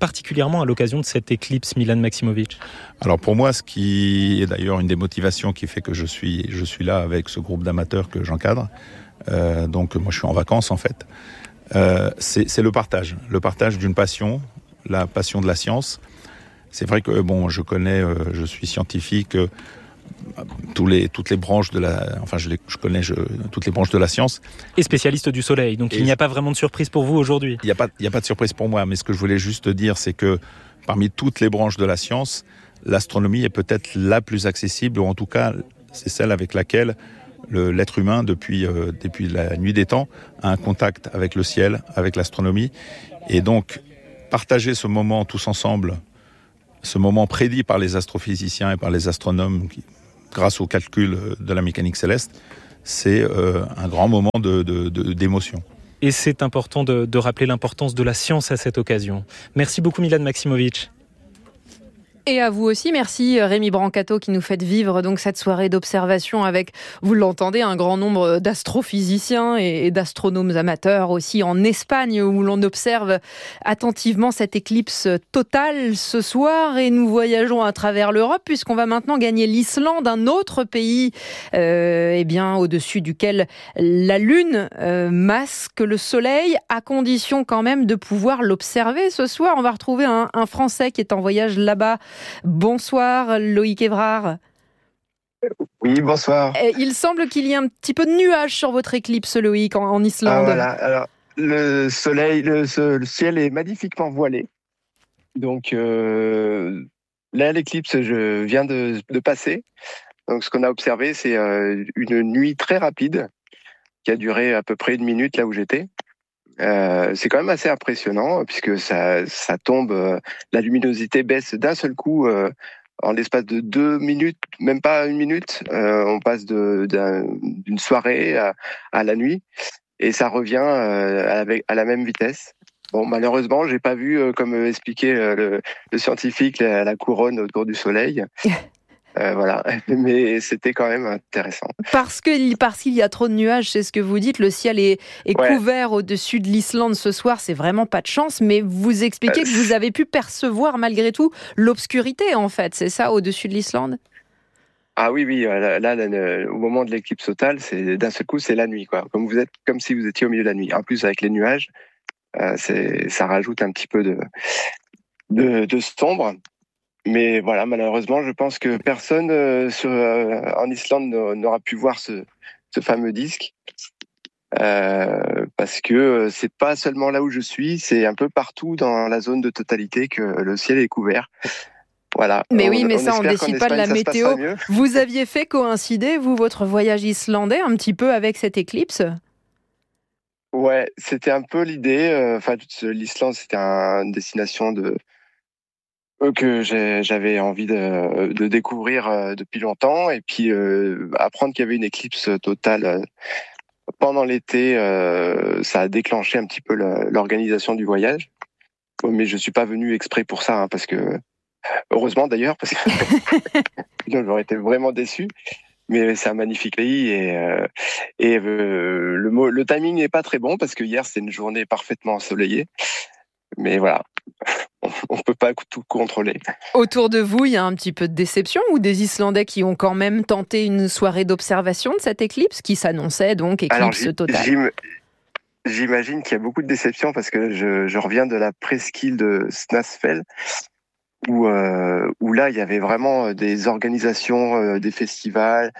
S15: particulièrement à l'occasion de cette éclipse, Milan Maximovic?
S16: Alors pour moi, ce qui est d'ailleurs une des motivations qui fait que je suis là avec ce groupe d'amateurs que j'encadre, donc moi je suis en vacances en fait, c'est le partage d'une passion, la passion de la science. C'est vrai que je suis scientifique, toutes les branches de je connais toutes les branches de la science.
S15: Et spécialiste du Soleil, donc il n'y a pas vraiment de surprise pour vous aujourd'hui.
S16: Il n'y a pas de surprise pour moi, mais ce que je voulais juste dire, c'est que parmi toutes les branches de la science, l'astronomie est peut-être la plus accessible, ou en tout cas, c'est celle avec laquelle l'être humain, depuis la nuit des temps, a un contact avec le ciel, avec l'astronomie. Et donc, partager ce moment tous ensemble, ce moment prédit par les astrophysiciens et par les astronomes, grâce au calcul de la mécanique céleste, c'est un grand moment d'émotion.
S15: Et c'est important de rappeler l'importance de la science à cette occasion. Merci beaucoup Milan Maximovic.
S1: Et à vous aussi, merci Rémi Brancato qui nous fait vivre donc cette soirée d'observation avec, vous l'entendez, un grand nombre d'astrophysiciens et d'astronomes amateurs aussi en Espagne où l'on observe attentivement cette éclipse totale ce soir. Et nous voyageons à travers l'Europe puisqu'on va maintenant gagner l'Islande, un autre pays au-dessus duquel la Lune masque le Soleil, à condition quand même de pouvoir l'observer. Ce soir, on va retrouver un Français qui est en voyage là-bas. Bonsoir Loïc Évrard.
S17: Oui, bonsoir.
S1: Il semble qu'il y ait un petit peu de nuages sur votre éclipse, Loïc, en Islande.
S17: Ah, voilà. Alors, le soleil, le ciel est magnifiquement voilé. Donc là, l'éclipse, je viens de passer. Donc ce qu'on a observé, c'est une nuit très rapide qui a duré à peu près 1 minute là où j'étais. C'est quand même assez impressionnant puisque ça tombe, la luminosité baisse d'un seul coup en l'espace de 2 minutes, même pas 1 minute. On passe d'une soirée à la nuit et ça revient à la même vitesse. Bon, malheureusement, j'ai pas vu, comme expliquait le scientifique, la couronne autour du Soleil. Voilà, mais c'était quand même intéressant.
S1: Parce qu'il y a trop de nuages, c'est ce que vous dites, le ciel est couvert au-dessus de l'Islande ce soir, c'est vraiment pas de chance, mais vous expliquez que vous avez pu percevoir malgré tout l'obscurité en fait, c'est ça, au-dessus de l'Islande ?
S17: Ah oui, là, au moment de l'éclipse totale, d'un seul coup, c'est la nuit, quoi. Comme si vous étiez au milieu de la nuit. En plus, avec les nuages, ça rajoute un petit peu de sombre. Mais voilà, malheureusement, je pense que personne en Islande n'aura pu voir ce fameux disque. Parce que c'est pas seulement là où je suis, c'est un peu partout dans la zone de totalité que le ciel est couvert. Voilà.
S1: Mais on ne décide pas de la météo. Vous aviez fait coïncider, vous, votre voyage islandais, un petit peu avec cette éclipse ?
S17: Ouais, c'était un peu l'idée. L'Islande, c'était une destination que j'avais envie de découvrir depuis longtemps, et puis apprendre qu'il y avait une éclipse totale pendant l'été, ça a déclenché un petit peu l'organisation du voyage. Mais je suis pas venu exprès pour ça, parce que heureusement d'ailleurs, parce que j'aurais été vraiment déçu. Mais c'est un magnifique pays et le timing n'est pas très bon parce que hier c'était une journée parfaitement ensoleillée. Mais voilà, on ne peut pas tout contrôler.
S1: Autour de vous, il y a un petit peu de déception ou des Islandais qui ont quand même tenté une soirée d'observation de cette éclipse qui s'annonçait donc éclipse totale?
S17: J'imagine qu'il y a beaucoup de déception parce que je reviens de la presqu'île de Snaefell où là il y avait vraiment des organisations, des festivals,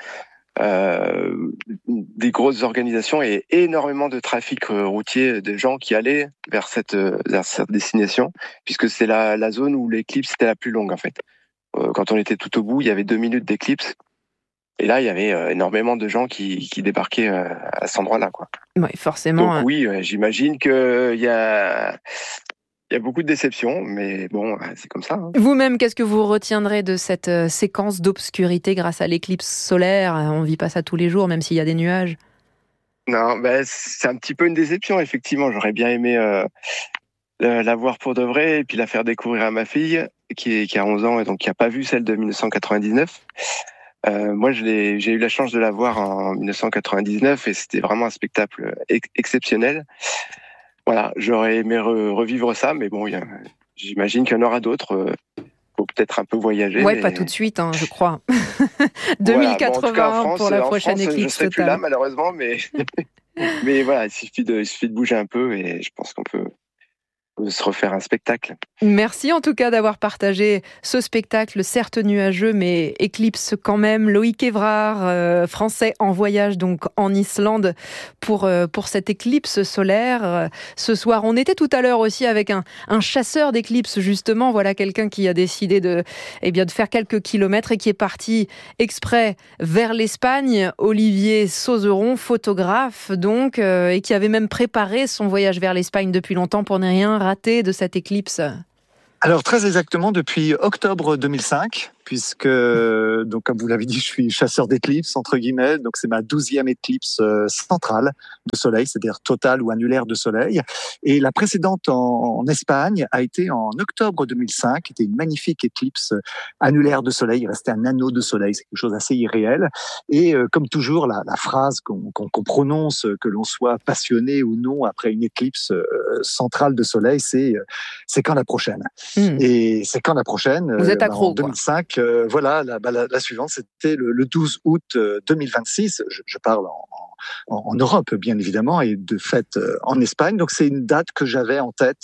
S17: des grosses organisations et énormément de trafic routier, des gens qui allaient vers cette destination, puisque c'est la zone où l'éclipse était la plus longue en fait. Quand on était tout au bout, il y avait 2 minutes d'éclipse. Et là, il y avait énormément de gens qui débarquaient à cet endroit-là, quoi.
S1: Oui, forcément.
S17: Donc oui, j'imagine qu'il y a beaucoup de déceptions, mais bon, c'est comme ça.
S1: Vous-même, qu'est-ce que vous retiendrez de cette séquence d'obscurité grâce à l'éclipse solaire ? On ne vit pas ça tous les jours, même s'il y a des nuages.
S17: Non, c'est un petit peu une déception, effectivement. J'aurais bien aimé la voir pour de vrai et puis la faire découvrir à ma fille, qui a 11 ans et donc qui n'a pas vu celle de 1999. Moi, j'ai eu la chance de la voir en 1999 et c'était vraiment un spectacle exceptionnel. Voilà, j'aurais aimé revivre ça, mais bon, il j'imagine qu'il y en aura d'autres. Faut peut-être un peu voyager.
S1: Ouais, pas tout de suite, je crois. 2081
S17: voilà. Bon,
S1: pour la prochaine éclipse totale.
S17: Je serai plus là, malheureusement, mais mais voilà, il suffit de bouger un peu et je pense qu'on peut se refaire un spectacle.
S1: Merci en tout cas d'avoir partagé ce spectacle, certes nuageux, mais éclipse quand même. Loïc Évrard, français en voyage donc en Islande pour cette éclipse solaire. Ce soir, on était tout à l'heure aussi avec un chasseur d'éclipses justement. Voilà quelqu'un qui a décidé de faire quelques kilomètres et qui est parti exprès vers l'Espagne. Olivier Sauzeron, photographe donc, et qui avait même préparé son voyage vers l'Espagne depuis longtemps pour ne rien rater de cette éclipse.
S18: Alors très exactement depuis octobre 2005, puisque, donc comme vous l'avez dit, je suis chasseur d'éclipses, entre guillemets, donc c'est ma 12e éclipse centrale de soleil, c'est-à-dire totale ou annulaire de soleil. Et la précédente en Espagne a été en octobre 2005, qui était une magnifique éclipse annulaire de soleil, il restait un anneau de soleil, c'est quelque chose d'assez irréel. Et comme toujours, la phrase qu'on prononce, que l'on soit passionné ou non après une éclipse centrale de soleil, c'est quand la prochaine. Et c'est quand la prochaine.
S1: Vous êtes accro,
S18: en 2005, voilà, la suivante, c'était le 12 août 2026. Je parle en Europe, bien évidemment, et de fait en Espagne. Donc c'est une date que j'avais en tête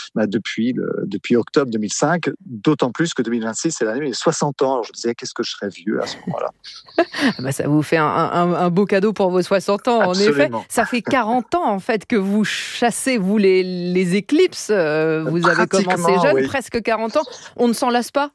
S18: depuis octobre 2005, d'autant plus que 2026, c'est l'année de mes 60 ans. Alors je me disais, qu'est-ce que je serais vieux à ce moment-là.
S1: Ça vous fait un beau cadeau pour vos 60 ans.
S18: Absolument.
S1: En effet, ça fait 40 ans en fait que vous chassez, vous, les éclipses. Vous avez commencé jeune, oui. Presque 40 ans. On ne s'en lasse pas?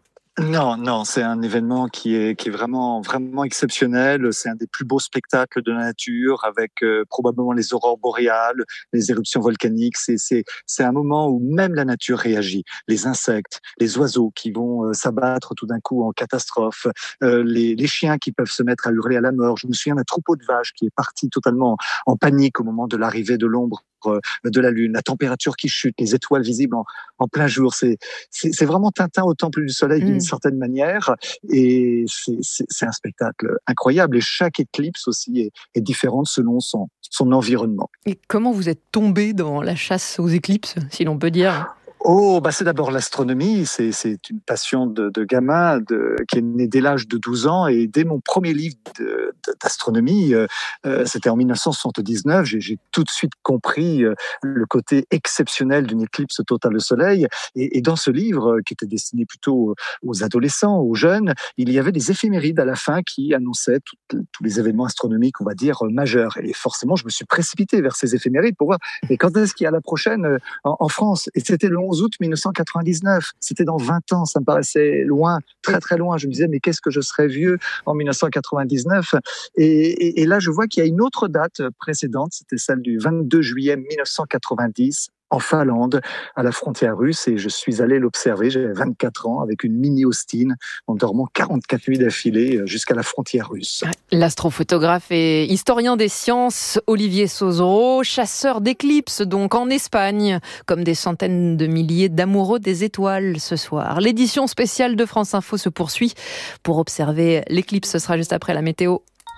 S18: Non, c'est un événement qui est vraiment exceptionnel. C'est un des plus beaux spectacles de la nature, avec probablement les aurores boréales, les éruptions volcaniques. C'est un moment où même la nature réagit. Les insectes, les oiseaux qui vont s'abattre tout d'un coup en catastrophe, les chiens qui peuvent se mettre à hurler à la mort. Je me souviens d'un troupeau de vaches qui est parti totalement en panique au moment de l'arrivée de l'ombre de la Lune, la température qui chute, les étoiles visibles en plein jour. C'est vraiment Tintin au temple du soleil d'une certaine manière, et c'est un spectacle incroyable. Et chaque éclipse aussi est différente selon son environnement.
S1: Et comment vous êtes tombé dans la chasse aux éclipses, si l'on peut dire ?
S18: C'est d'abord l'astronomie, c'est une passion de gamin qui est née dès l'âge de 12 ans, et dès mon premier livre d'astronomie, c'était en 1979, j'ai tout de suite compris le côté exceptionnel d'une éclipse totale de soleil, et dans ce livre, qui était destiné plutôt aux adolescents, aux jeunes, il y avait des éphémérides à la fin qui annonçaient tous les événements astronomiques, on va dire, majeurs, et forcément je me suis précipité vers ces éphémérides pour voir, mais quand est-ce qu'il y a la prochaine en France? Et c'était le 11 août 1999, c'était dans 20 ans, ça me paraissait loin, très très loin. Je me disais, mais qu'est-ce que je serais vieux en 1999? Et là, je vois qu'il y a une autre date précédente, c'était celle du 22 juillet 1990, en Finlande, à la frontière russe, et je suis allé l'observer, j'avais 24 ans, avec une mini Austin, en dormant 44 nuits d'affilée jusqu'à la frontière russe.
S1: L'astrophotographe et historien des sciences, Olivier Sauzeron, chasseur d'éclipses, donc en Espagne, comme des centaines de milliers d'amoureux des étoiles ce soir. L'édition spéciale de France Info se poursuit. Pour observer l'éclipse, ce sera juste après la météo.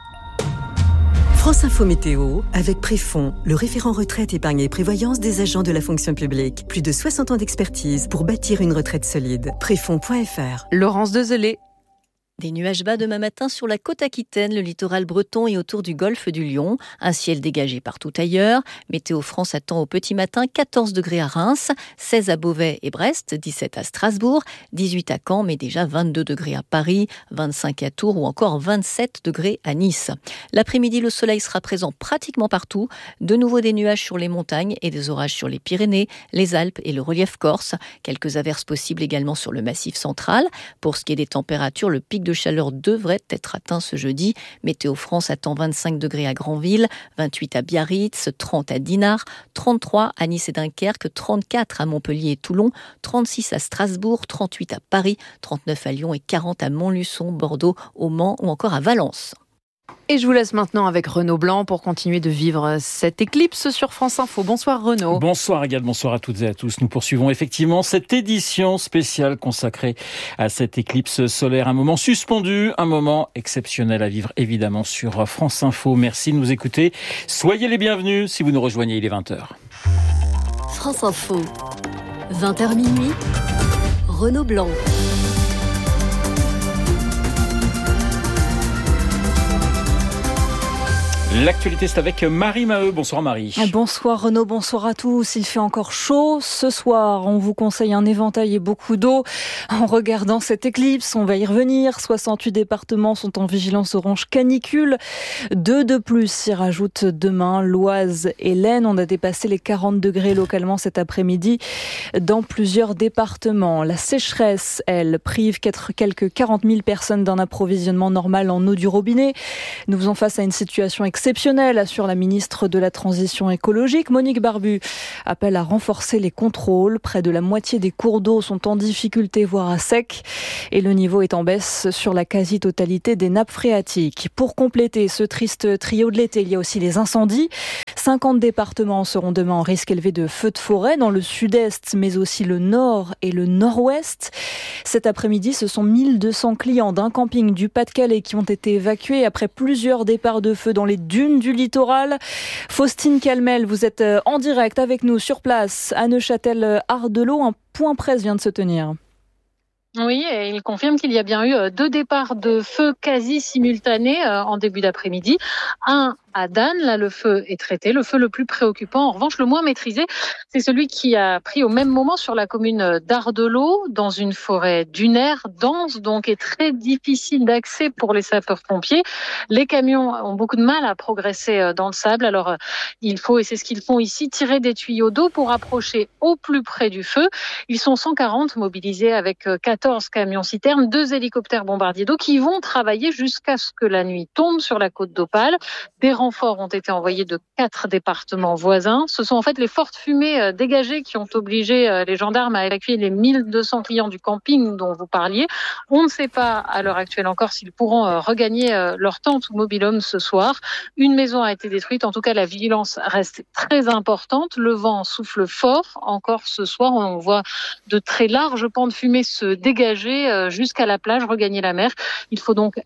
S19: France Info Météo, avec Préfond, le référent retraite, épargne et prévoyance des agents de la fonction publique. Plus de 60 ans d'expertise pour bâtir une retraite solide. Préfond.fr.
S1: Laurence Dezelay.
S20: Des nuages bas demain matin sur la côte aquitaine, le littoral breton et autour du golfe du Lion. Un ciel dégagé partout ailleurs. Météo France attend au petit matin 14 degrés à Reims, 16 à Beauvais et Brest, 17 à Strasbourg, 18 à Caen, mais déjà 22 degrés à Paris, 25 à Tours ou encore 27 degrés à Nice. L'après-midi, le soleil sera présent pratiquement partout. De nouveau des nuages sur les montagnes et des orages sur les Pyrénées, les Alpes et le relief corse. Quelques averses possibles également sur le massif central. Pour ce qui est des températures, le pic de chaleur devrait être atteint ce jeudi. Météo France attend 25 degrés à Granville, 28 à Biarritz, 30 à Dinard, 33 à Nice et Dunkerque, 34 à Montpellier et Toulon, 36 à Strasbourg, 38 à Paris, 39 à Lyon et 40 à Montluçon, Bordeaux, au Mans ou encore à Valence.
S1: Et je vous laisse maintenant avec Renaud Blanc pour continuer de vivre cette éclipse sur France Info. Bonsoir Renaud.
S21: Bonsoir également, bonsoir à toutes et à tous. Nous poursuivons effectivement cette édition spéciale consacrée à cette éclipse solaire. Un moment suspendu, un moment exceptionnel à vivre évidemment sur France Info. Merci de nous écouter. Soyez les bienvenus si vous nous rejoignez, il est 20h.
S20: France Info.
S19: 20h minuit, Renaud Blanc.
S21: L'actualité, c'est avec Marie Maheu. Bonsoir Marie.
S2: Bonsoir Renaud, bonsoir à tous. Il fait encore chaud. Ce soir, on vous conseille un éventail et beaucoup d'eau. En regardant cette éclipse, on va y revenir. 68 départements sont en vigilance orange canicule. 2 de plus s'y rajoutent demain. l'Oise et l'Aisne. On a dépassé les 40 degrés localement cet après-midi dans plusieurs départements. La sécheresse, elle, prive quelques 40 000 personnes d'un approvisionnement normal en eau du robinet. Nous faisons face à une situation exceptionnelle, assure la ministre de la Transition écologique. Monique Barbu appelle à renforcer les contrôles. Près de la moitié des cours d'eau sont en difficulté, voire à sec. Et le niveau est en baisse sur la quasi-totalité des nappes phréatiques. Pour compléter ce triste trio de l'été, il y a aussi les incendies. 50 départements seront demain en risque élevé de feux de forêt dans le sud-est, mais aussi le nord et le nord-ouest. Cet après-midi, ce sont 1200 clients d'un camping du Pas-de-Calais qui ont été évacués après plusieurs départs de feu dans les dunes du littoral. Faustine Calmel, vous êtes en direct avec nous sur place à Neuchâtel-Ardelot. Un point presse vient de se tenir.
S22: Oui, et il confirme qu'il y a bien eu 2 départs de feu quasi simultanés en début d'après-midi. Un à Dan, là le feu est traité, le feu le plus préoccupant. En revanche, le moins maîtrisé, c'est celui qui a pris au même moment sur la commune d'Ardelot, dans une forêt dunaire, dense, donc et très difficile d'accès pour les sapeurs-pompiers. Les camions ont beaucoup de mal à progresser dans le sable, alors il faut, et c'est ce qu'ils font ici, tirer des tuyaux d'eau pour approcher au plus près du feu. Ils sont 140 mobilisés avec 14 camions-citernes, 2 hélicoptères bombardiers d'eau qui vont travailler jusqu'à ce que la nuit tombe sur la côte d'Opale. Des renforts ont été envoyés de 4 départements voisins. Ce sont en fait les fortes fumées dégagées qui ont obligé les gendarmes à évacuer les 1200 clients du camping dont vous parliez. On ne sait pas à l'heure actuelle encore s'ils pourront regagner leur tente ou mobil-home ce soir. Une maison a été détruite. En tout cas, la vigilance reste très importante. Le vent souffle fort encore ce soir. On voit de très larges pans de fumée se dégager jusqu'à la plage, regagner la mer. Il faut donc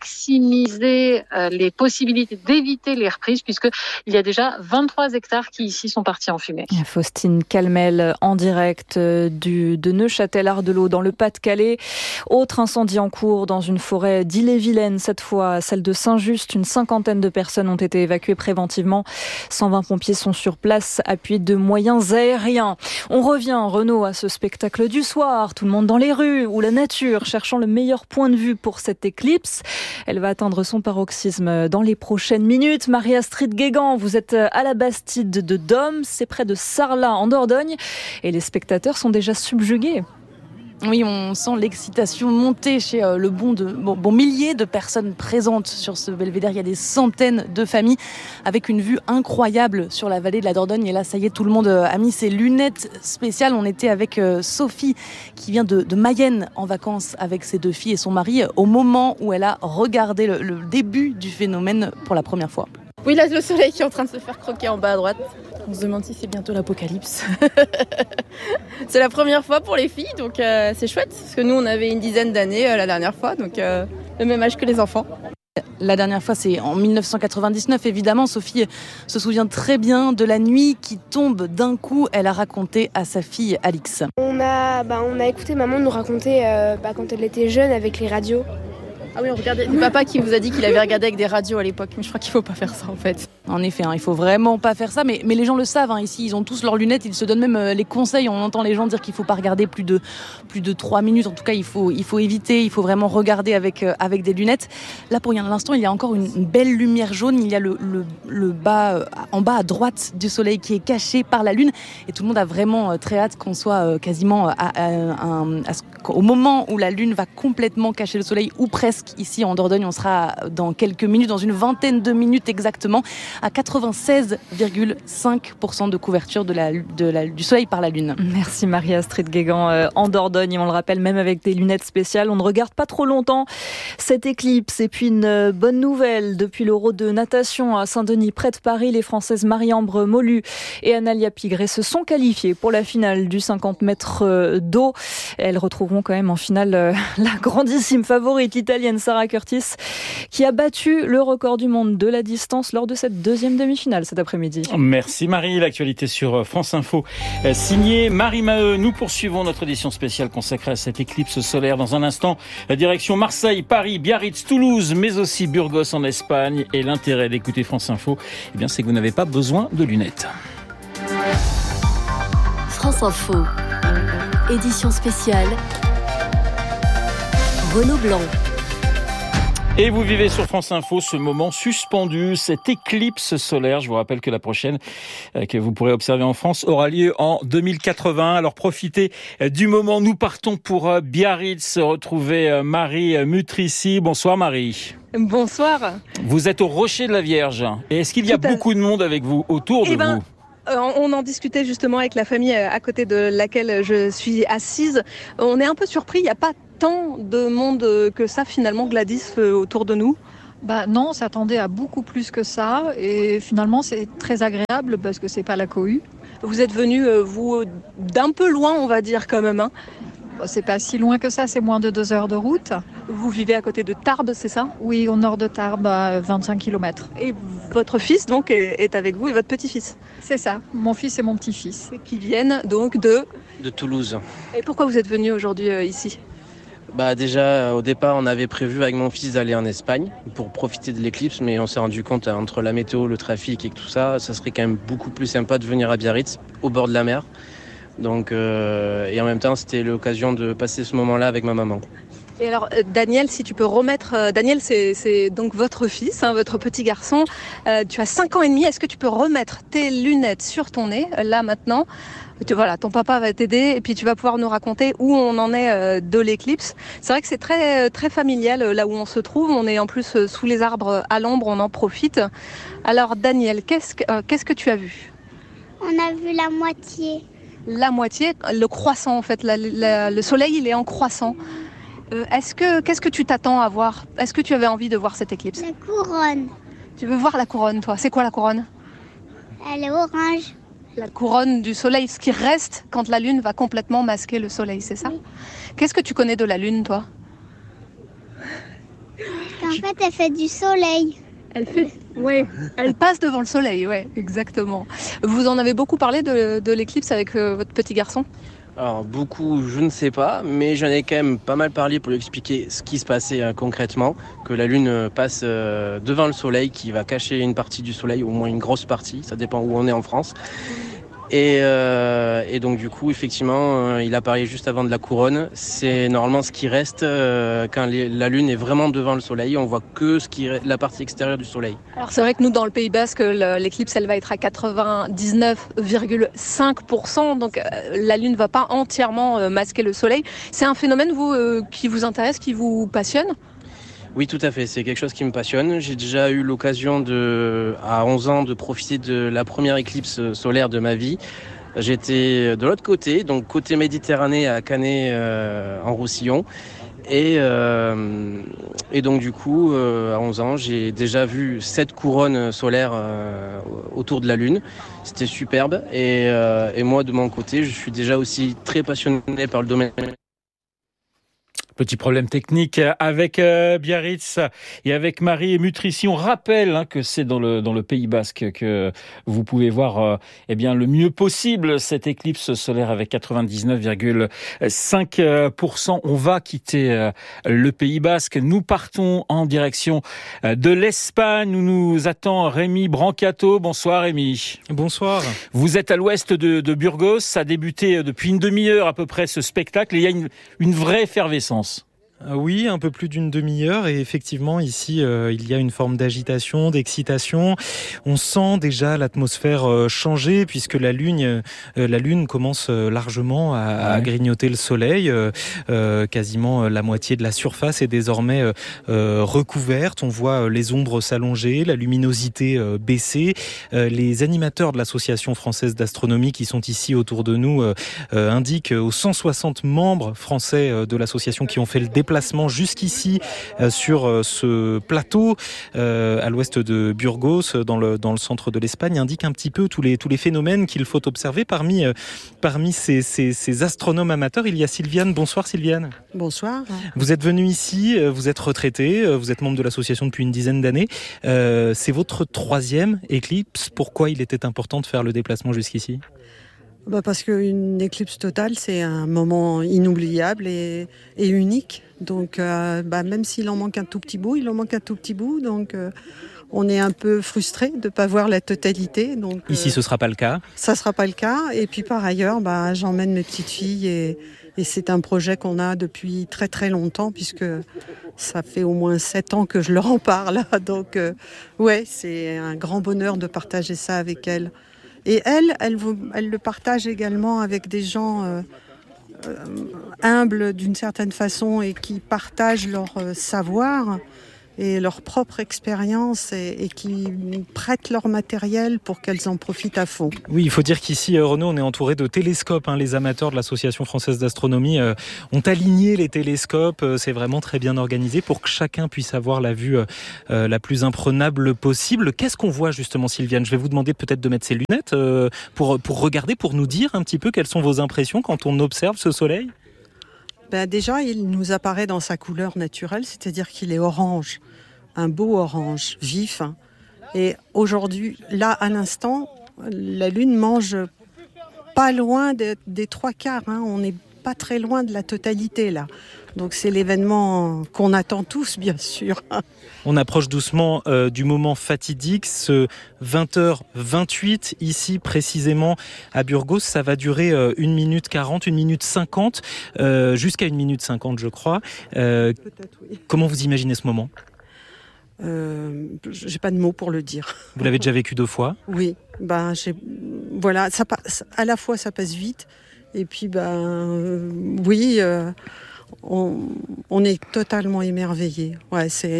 S22: maximiser les possibilités d'éviter les reprises puisqu'il y a déjà 23 hectares qui ici sont partis en fumée.
S2: Faustine Calmel en direct de Neuchâtel-Ardelot dans le Pas-de-Calais. Autre incendie en cours dans une forêt d'Ille-et-Vilaine, cette fois celle de Saint-Just. Une 50aine de personnes ont été évacuées préventivement. 120 pompiers sont sur place, appuyés de moyens aériens. On revient, Renaud, à ce spectacle du soir. Tout le monde dans les rues ou la nature, cherchant le meilleur point de vue pour cette éclipse. Elle va atteindre son paroxysme dans les prochaines minutes. Marie-Astrid Guégan, vous êtes à la Bastide de Dôme, c'est près de Sarlat en Dordogne et les spectateurs sont déjà subjugués.
S23: Oui, on sent l'excitation monter chez le bon millier de personnes présentes sur ce belvédère. Il y a des centaines de familles avec une vue incroyable sur la vallée de la Dordogne. Et là, ça y est, tout le monde a mis ses lunettes spéciales. On était avec Sophie qui vient de Mayenne en vacances avec ses 2 filles et son mari au moment où elle a regardé le début du phénomène pour la première fois.
S24: Oui, là, le soleil qui est en train de se faire croquer en bas à droite. On se demande si c'est bientôt l'apocalypse. C'est la première fois pour les filles, donc c'est chouette. Parce que nous, on avait une dizaine d'années la dernière fois, donc le même âge que les enfants.
S23: La dernière fois, c'est en 1999, évidemment. Sophie se souvient très bien de la nuit qui tombe d'un coup. Elle a raconté à sa fille Alix.
S25: On a écouté maman nous raconter quand elle était jeune avec les radios.
S24: Ah oui, on regardait. C'est papa qui vous a dit qu'il avait regardé avec des radios à l'époque, mais je crois qu'il faut pas faire ça en fait.
S23: En effet, il faut vraiment pas faire ça, mais les gens le savent. Ici, ils ont tous leurs lunettes, ils se donnent même les conseils. On entend les gens dire qu'il faut pas regarder plus de 3 minutes. En tout cas, il faut éviter. Il faut vraiment regarder avec des lunettes. Là, pour l'instant, il y a encore une belle lumière jaune. Il y a le bas en bas à droite du soleil qui est caché par la lune, et tout le monde a vraiment très hâte qu'on soit quasiment au moment où la lune va complètement cacher le soleil, ou presque. Ici en Dordogne, on sera dans quelques minutes, dans une vingtaine de minutes exactement, à 96,5% de couverture du soleil par la lune.
S2: Merci Marie-Astrid Guégan en Dordogne. Et on le rappelle, même avec des lunettes spéciales, on ne regarde pas trop longtemps cette éclipse. Et puis une bonne nouvelle, depuis l'Euro de natation à Saint-Denis, près de Paris, les Françaises Marie-Ambre Molu et Analia Pigré se sont qualifiées pour la finale du 50 mètres d'eau. Elles retrouveront quand même en finale la grandissime favorite, l'Italienne l'Américaine Sarah Curtis qui a battu le record du monde de la distance lors de cette deuxième demi-finale cet après-midi.
S21: Merci Marie. L'actualité sur France Info. Signé Marie Maheu. Nous poursuivons notre édition spéciale consacrée à cette éclipse solaire. Dans un instant, la direction Marseille, Paris, Biarritz, Toulouse, mais aussi Burgos en Espagne. Et l'intérêt d'écouter France Info, c'est que vous n'avez pas besoin de lunettes.
S19: France Info, édition spéciale, Renaud Blanc.
S21: Et vous vivez sur France Info ce moment suspendu, cette éclipse solaire. Je vous rappelle que la prochaine que vous pourrez observer en France aura lieu en 2080. Alors profitez du moment. Nous partons pour Biarritz, retrouver Marie Mutrici. Bonsoir Marie.
S3: Bonsoir.
S21: Vous êtes au Rocher de la Vierge. Et est-ce qu'il y a beaucoup de monde avec vous, autour de vous ?
S3: On en discutait justement avec la famille à côté de laquelle je suis assise. On est un peu surpris, il n'y a pas tant de monde que ça finalement, Gladys, autour de nous.
S4: Non, on s'attendait à beaucoup plus que ça et finalement c'est très agréable parce que c'est pas la cohue.
S3: Vous êtes venu, vous, d'un peu loin on va dire quand même.
S4: C'est pas si loin que ça, c'est moins de 2 heures de route.
S3: Vous vivez à côté de Tarbes, c'est ça ?
S4: Oui, au nord de Tarbes, à 25 km.
S3: Et votre fils donc est avec vous et votre petit-fils ?
S4: C'est ça, mon fils et mon petit-fils.
S3: Qui viennent donc de
S5: Toulouse.
S3: Et pourquoi vous êtes venu aujourd'hui ici ?
S5: Déjà, au départ, on avait prévu avec mon fils d'aller en Espagne pour profiter de l'éclipse, mais on s'est rendu compte entre la météo, le trafic et tout ça, ça serait quand même beaucoup plus sympa de venir à Biarritz, au bord de la mer. Donc, et en même temps, c'était l'occasion de passer ce moment-là avec ma maman.
S3: Et alors, Daniel, si tu peux remettre... Daniel, c'est donc votre fils, votre petit garçon. Tu as 5 ans et demi. Est-ce que tu peux remettre tes lunettes sur ton nez, là, maintenant ? Voilà, ton papa va t'aider et puis tu vas pouvoir nous raconter où on en est de l'éclipse. C'est vrai que c'est très, très familial là où on se trouve. On est en plus sous les arbres à l'ombre, on en profite. Alors, Daniel, qu'est-ce que tu as vu ?
S9: On a vu la moitié.
S3: La moitié, le croissant en fait. Le soleil, il est en croissant. Qu'est-ce que tu t'attends à voir ? Est-ce que tu avais envie de voir cette éclipse ?
S9: La couronne.
S3: Tu veux voir la couronne, toi ? C'est quoi la couronne ?
S9: Elle est orange.
S3: La couronne du soleil, ce qui reste quand la lune va complètement masquer le soleil, c'est ça ? Oui. Qu'est-ce que tu connais de la lune, toi ?
S9: En fait, elle fait du soleil.
S3: Elle passe devant le soleil, ouais, exactement. Vous en avez beaucoup parlé de l'éclipse avec votre petit garçon ?
S5: Alors beaucoup, je ne sais pas, mais j'en ai quand même pas mal parlé pour lui expliquer ce qui se passait concrètement, que la lune passe devant le soleil, qui va cacher une partie du soleil, au moins une grosse partie, ça dépend où on est en France. Et donc du coup, effectivement, il a parlé juste avant de la couronne. C'est normalement ce qui reste quand la lune est vraiment devant le soleil. On voit que la partie extérieure du soleil.
S3: Alors c'est vrai que nous, dans le Pays Basque, l'éclipse, elle va être à 99,5%. Donc la lune ne va pas entièrement masquer le soleil. C'est un phénomène, vous, qui vous intéresse, qui vous passionne ?
S5: Oui, tout à fait. C'est quelque chose qui me passionne. J'ai déjà eu l'occasion à 11 ans, de profiter de la première éclipse solaire de ma vie. J'étais de l'autre côté, donc côté Méditerranée à Canet, en Roussillon. Et donc du coup, à 11 ans, j'ai déjà vu 7 couronnes solaires autour de la Lune. C'était superbe. Et moi, de mon côté, je suis déjà aussi très passionné par le domaine.
S21: Petit problème technique avec Biarritz et avec Marie Mutrici. On rappelle que c'est dans le Pays Basque que vous pouvez voir le mieux possible cette éclipse solaire avec 99,5%. On va quitter le Pays Basque. Nous partons en direction de l'Espagne où nous attend Rémi Brancato. Bonsoir Rémi.
S15: Bonsoir.
S21: Vous êtes à l'ouest de Burgos. Ça a débuté depuis une demi-heure à peu près ce spectacle. Et il y a une vraie effervescence.
S15: Oui, un peu plus d'une demi-heure et effectivement ici il y a une forme d'agitation, d'excitation. On sent déjà l'atmosphère changer puisque la lune commence largement à grignoter le soleil. Quasiment la moitié de la surface est désormais recouverte. On voit les ombres s'allonger, la luminosité baisser. Les animateurs de l'Association française d'astronomie qui sont ici autour de nous indiquent aux 160 membres français de l'association qui ont fait le déplacement déplacement jusqu'ici sur ce plateau à l'ouest de Burgos, dans le centre de l'Espagne, indique un petit peu tous les phénomènes qu'il faut observer. Parmi ces astronomes amateurs, il y a Sylviane. Bonsoir Sylviane.
S7: Bonsoir.
S15: Vous êtes venue ici, vous êtes retraitée, vous êtes membre de l'association depuis une dizaine d'années. C'est votre 3e éclipse. Pourquoi il était important de faire le déplacement jusqu'ici ?
S7: Parce qu'une éclipse totale, c'est un moment inoubliable et unique. Donc, même s'il en manque un tout petit bout, Donc, on est un peu frustré de ne pas voir la totalité. Donc,
S15: ici, ce ne sera pas le cas.
S7: Ça ne sera pas le cas. Et puis, par ailleurs, j'emmène mes petites filles et c'est un projet qu'on a depuis très, très longtemps puisque ça fait au moins 7 ans que je leur en parle. Donc, c'est un grand bonheur de partager ça avec elles. Et elle le partage également avec des gens humbles d'une certaine façon et qui partagent leur savoir et leur propre expérience et qui prêtent leur matériel pour qu'elles en profitent à fond.
S15: Oui, il faut dire qu'ici, Renaud, on est entouré de télescopes. Les amateurs de l'Association française d'astronomie ont aligné les télescopes. C'est vraiment très bien organisé pour que chacun puisse avoir la vue la plus imprenable possible. Qu'est-ce qu'on voit justement, Sylviane ? Je vais vous demander peut-être de mettre ses lunettes pour regarder, pour nous dire un petit peu quelles sont vos impressions quand on observe ce soleil.
S7: Déjà, il nous apparaît dans sa couleur naturelle, c'est-à-dire qu'il est orange, un beau orange vif. Et aujourd'hui, là, à l'instant, la Lune mange pas loin des 3/4. On n'est pas très loin de la totalité, là. Donc c'est l'événement qu'on attend tous, bien sûr.
S15: On approche doucement du moment fatidique, ce 20h28, ici précisément à Burgos. Ça va durer 1 minute 40, 1 minute 50, jusqu'à 1 minute 50 je crois.
S7: Peut-être, oui.
S15: Comment vous imaginez ce moment ?
S7: J'ai pas de mots pour le dire.
S15: Vous l'avez déjà vécu 2 fois ?
S7: Oui, voilà, ça passe, à la fois ça passe vite, et puis oui... On est totalement émerveillés. C'est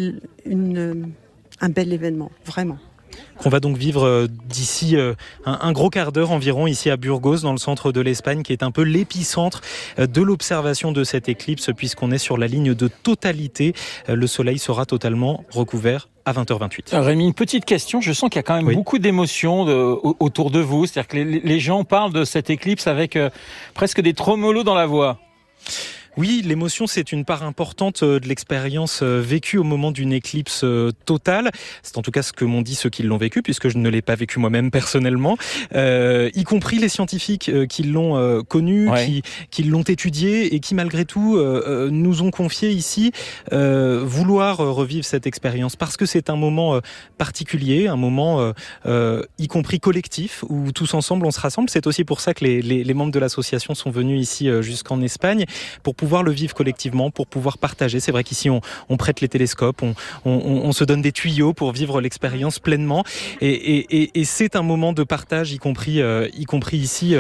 S7: un bel événement, vraiment.
S15: Qu'on va donc vivre d'ici un gros quart d'heure environ ici à Burgos, dans le centre de l'Espagne, qui est un peu l'épicentre de l'observation de cette éclipse, puisqu'on est sur la ligne de totalité. Le soleil sera totalement recouvert à 20h28.
S21: Rémi, une petite question. Je sens qu'il y a quand même beaucoup d'émotions autour de vous. C'est-à-dire que les gens parlent de cette éclipse avec presque des trémolos dans la voix.
S15: Oui, l'émotion, c'est une part importante de l'expérience vécue au moment d'une éclipse totale. C'est en tout cas ce que m'ont dit ceux qui l'ont vécu, puisque je ne l'ai pas vécu moi-même personnellement, y compris les scientifiques qui l'ont connu, qui l'ont étudié et qui malgré tout nous ont confié ici vouloir revivre cette expérience parce que c'est un moment particulier, un moment y compris collectif où tous ensemble on se rassemble. C'est aussi pour ça que les membres de l'association sont venus ici jusqu'en Espagne pour pouvoir le vivre collectivement, pour pouvoir partager. C'est vrai qu'ici on prête les télescopes, on se donne des tuyaux pour vivre l'expérience pleinement et c'est un moment de partage, y compris ici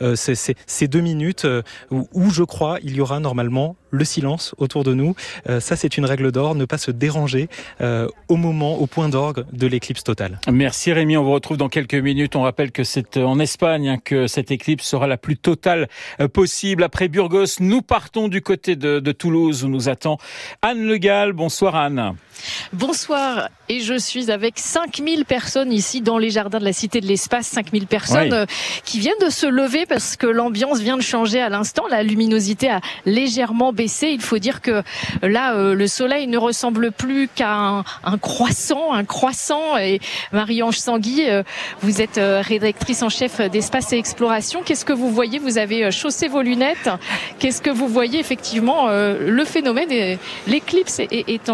S15: ces 2 minutes où je crois il y aura normalement le silence autour de nous. Ça c'est une règle d'or, ne pas se déranger au point d'orgue de l'éclipse totale.
S21: Merci Rémi, on vous retrouve dans quelques minutes. On rappelle que c'est en Espagne que cette éclipse sera la plus totale possible. Après Burgos, nous partons du côté de Toulouse où nous attend Anne Le Gall. Bonsoir Anne.
S8: Bonsoir, et je suis avec 5000 personnes ici dans les jardins de la Cité de l'Espace, 5000 personnes qui viennent de se lever parce que l'ambiance vient de changer à l'instant, la luminosité a légèrement baissé. Il faut dire que là, le soleil ne ressemble plus qu'à un croissant, et Marie-Ange Sanguy, vous êtes rédactrice en chef d'Espace et Exploration. Qu'est-ce que vous voyez ? Vous avez chaussé vos lunettes. Qu'est-ce que vous voyez effectivement le phénomène et l'éclipse est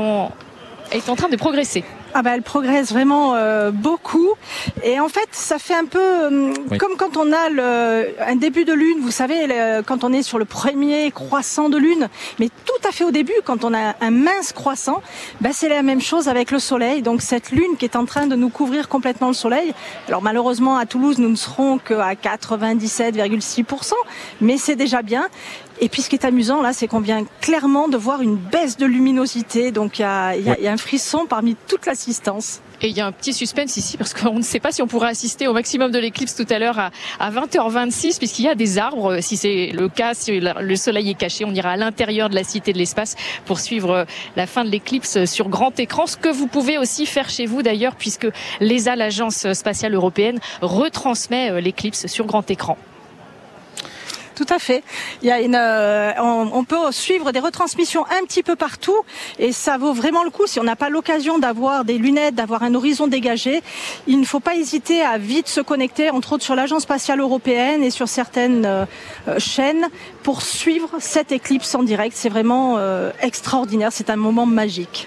S8: en train de progresser.
S10: Elle progresse vraiment beaucoup. Et en fait, ça fait un peu comme quand on a un début de lune, vous savez, quand on est sur le premier croissant de lune, mais tout à fait au début, quand on a un mince croissant, c'est la même chose avec le soleil. Donc cette lune qui est en train de nous couvrir complètement le soleil. Alors malheureusement, à Toulouse, nous ne serons qu'à 97,6%, mais c'est déjà bien. Et puis ce qui est amusant là, c'est qu'on vient clairement de voir une baisse de luminosité. Donc il y a un frisson parmi toute l'assistance.
S8: Et il y a un petit suspense ici parce qu'on ne sait pas si on pourra assister au maximum de l'éclipse tout à l'heure à 20h26 puisqu'il y a des arbres. Si c'est le cas, si le soleil est caché, on ira à l'intérieur de la Cité de l'Espace pour suivre la fin de l'éclipse sur grand écran. Ce que vous pouvez aussi faire chez vous d'ailleurs puisque l'ESA, l'Agence spatiale européenne, retransmet l'éclipse sur grand écran.
S10: Tout à fait. Il y a on peut suivre des retransmissions un petit peu partout et ça vaut vraiment le coup. Si on n'a pas l'occasion d'avoir des lunettes, d'avoir un horizon dégagé, il ne faut pas hésiter à vite se connecter, entre autres sur l'Agence spatiale européenne et sur certaines chaînes pour suivre cette éclipse en direct. C'est vraiment extraordinaire. C'est un moment magique.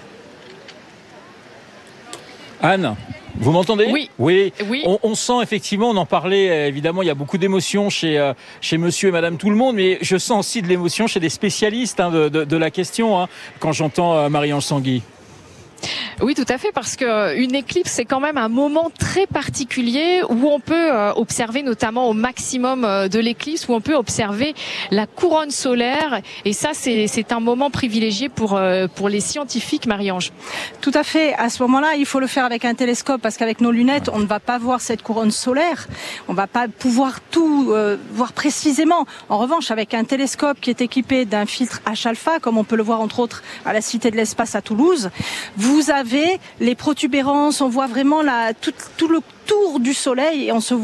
S21: Anne, vous m'entendez ?
S8: Oui.
S21: On sent effectivement, on en parlait évidemment, il y a beaucoup d'émotions chez monsieur et madame tout le monde, mais je sens aussi de l'émotion chez des spécialistes de la question, quand j'entends Marie-Ange Sanguy.
S8: Oui, tout à fait, parce que une éclipse, c'est quand même un moment très particulier où on peut observer notamment au maximum de l'éclipse, où on peut observer la couronne solaire. Et ça, c'est un moment privilégié pour les scientifiques, Marie-Ange.
S10: Tout à fait. À ce moment-là, il faut le faire avec un télescope parce qu'avec nos lunettes, on ne va pas voir cette couronne solaire. On ne va pas pouvoir tout voir précisément. En revanche, avec un télescope qui est équipé d'un filtre H-alpha, comme on peut le voir entre autres à la Cité de l'Espace à Toulouse, vous avez les protubérances, on voit vraiment tout le tour du soleil et on se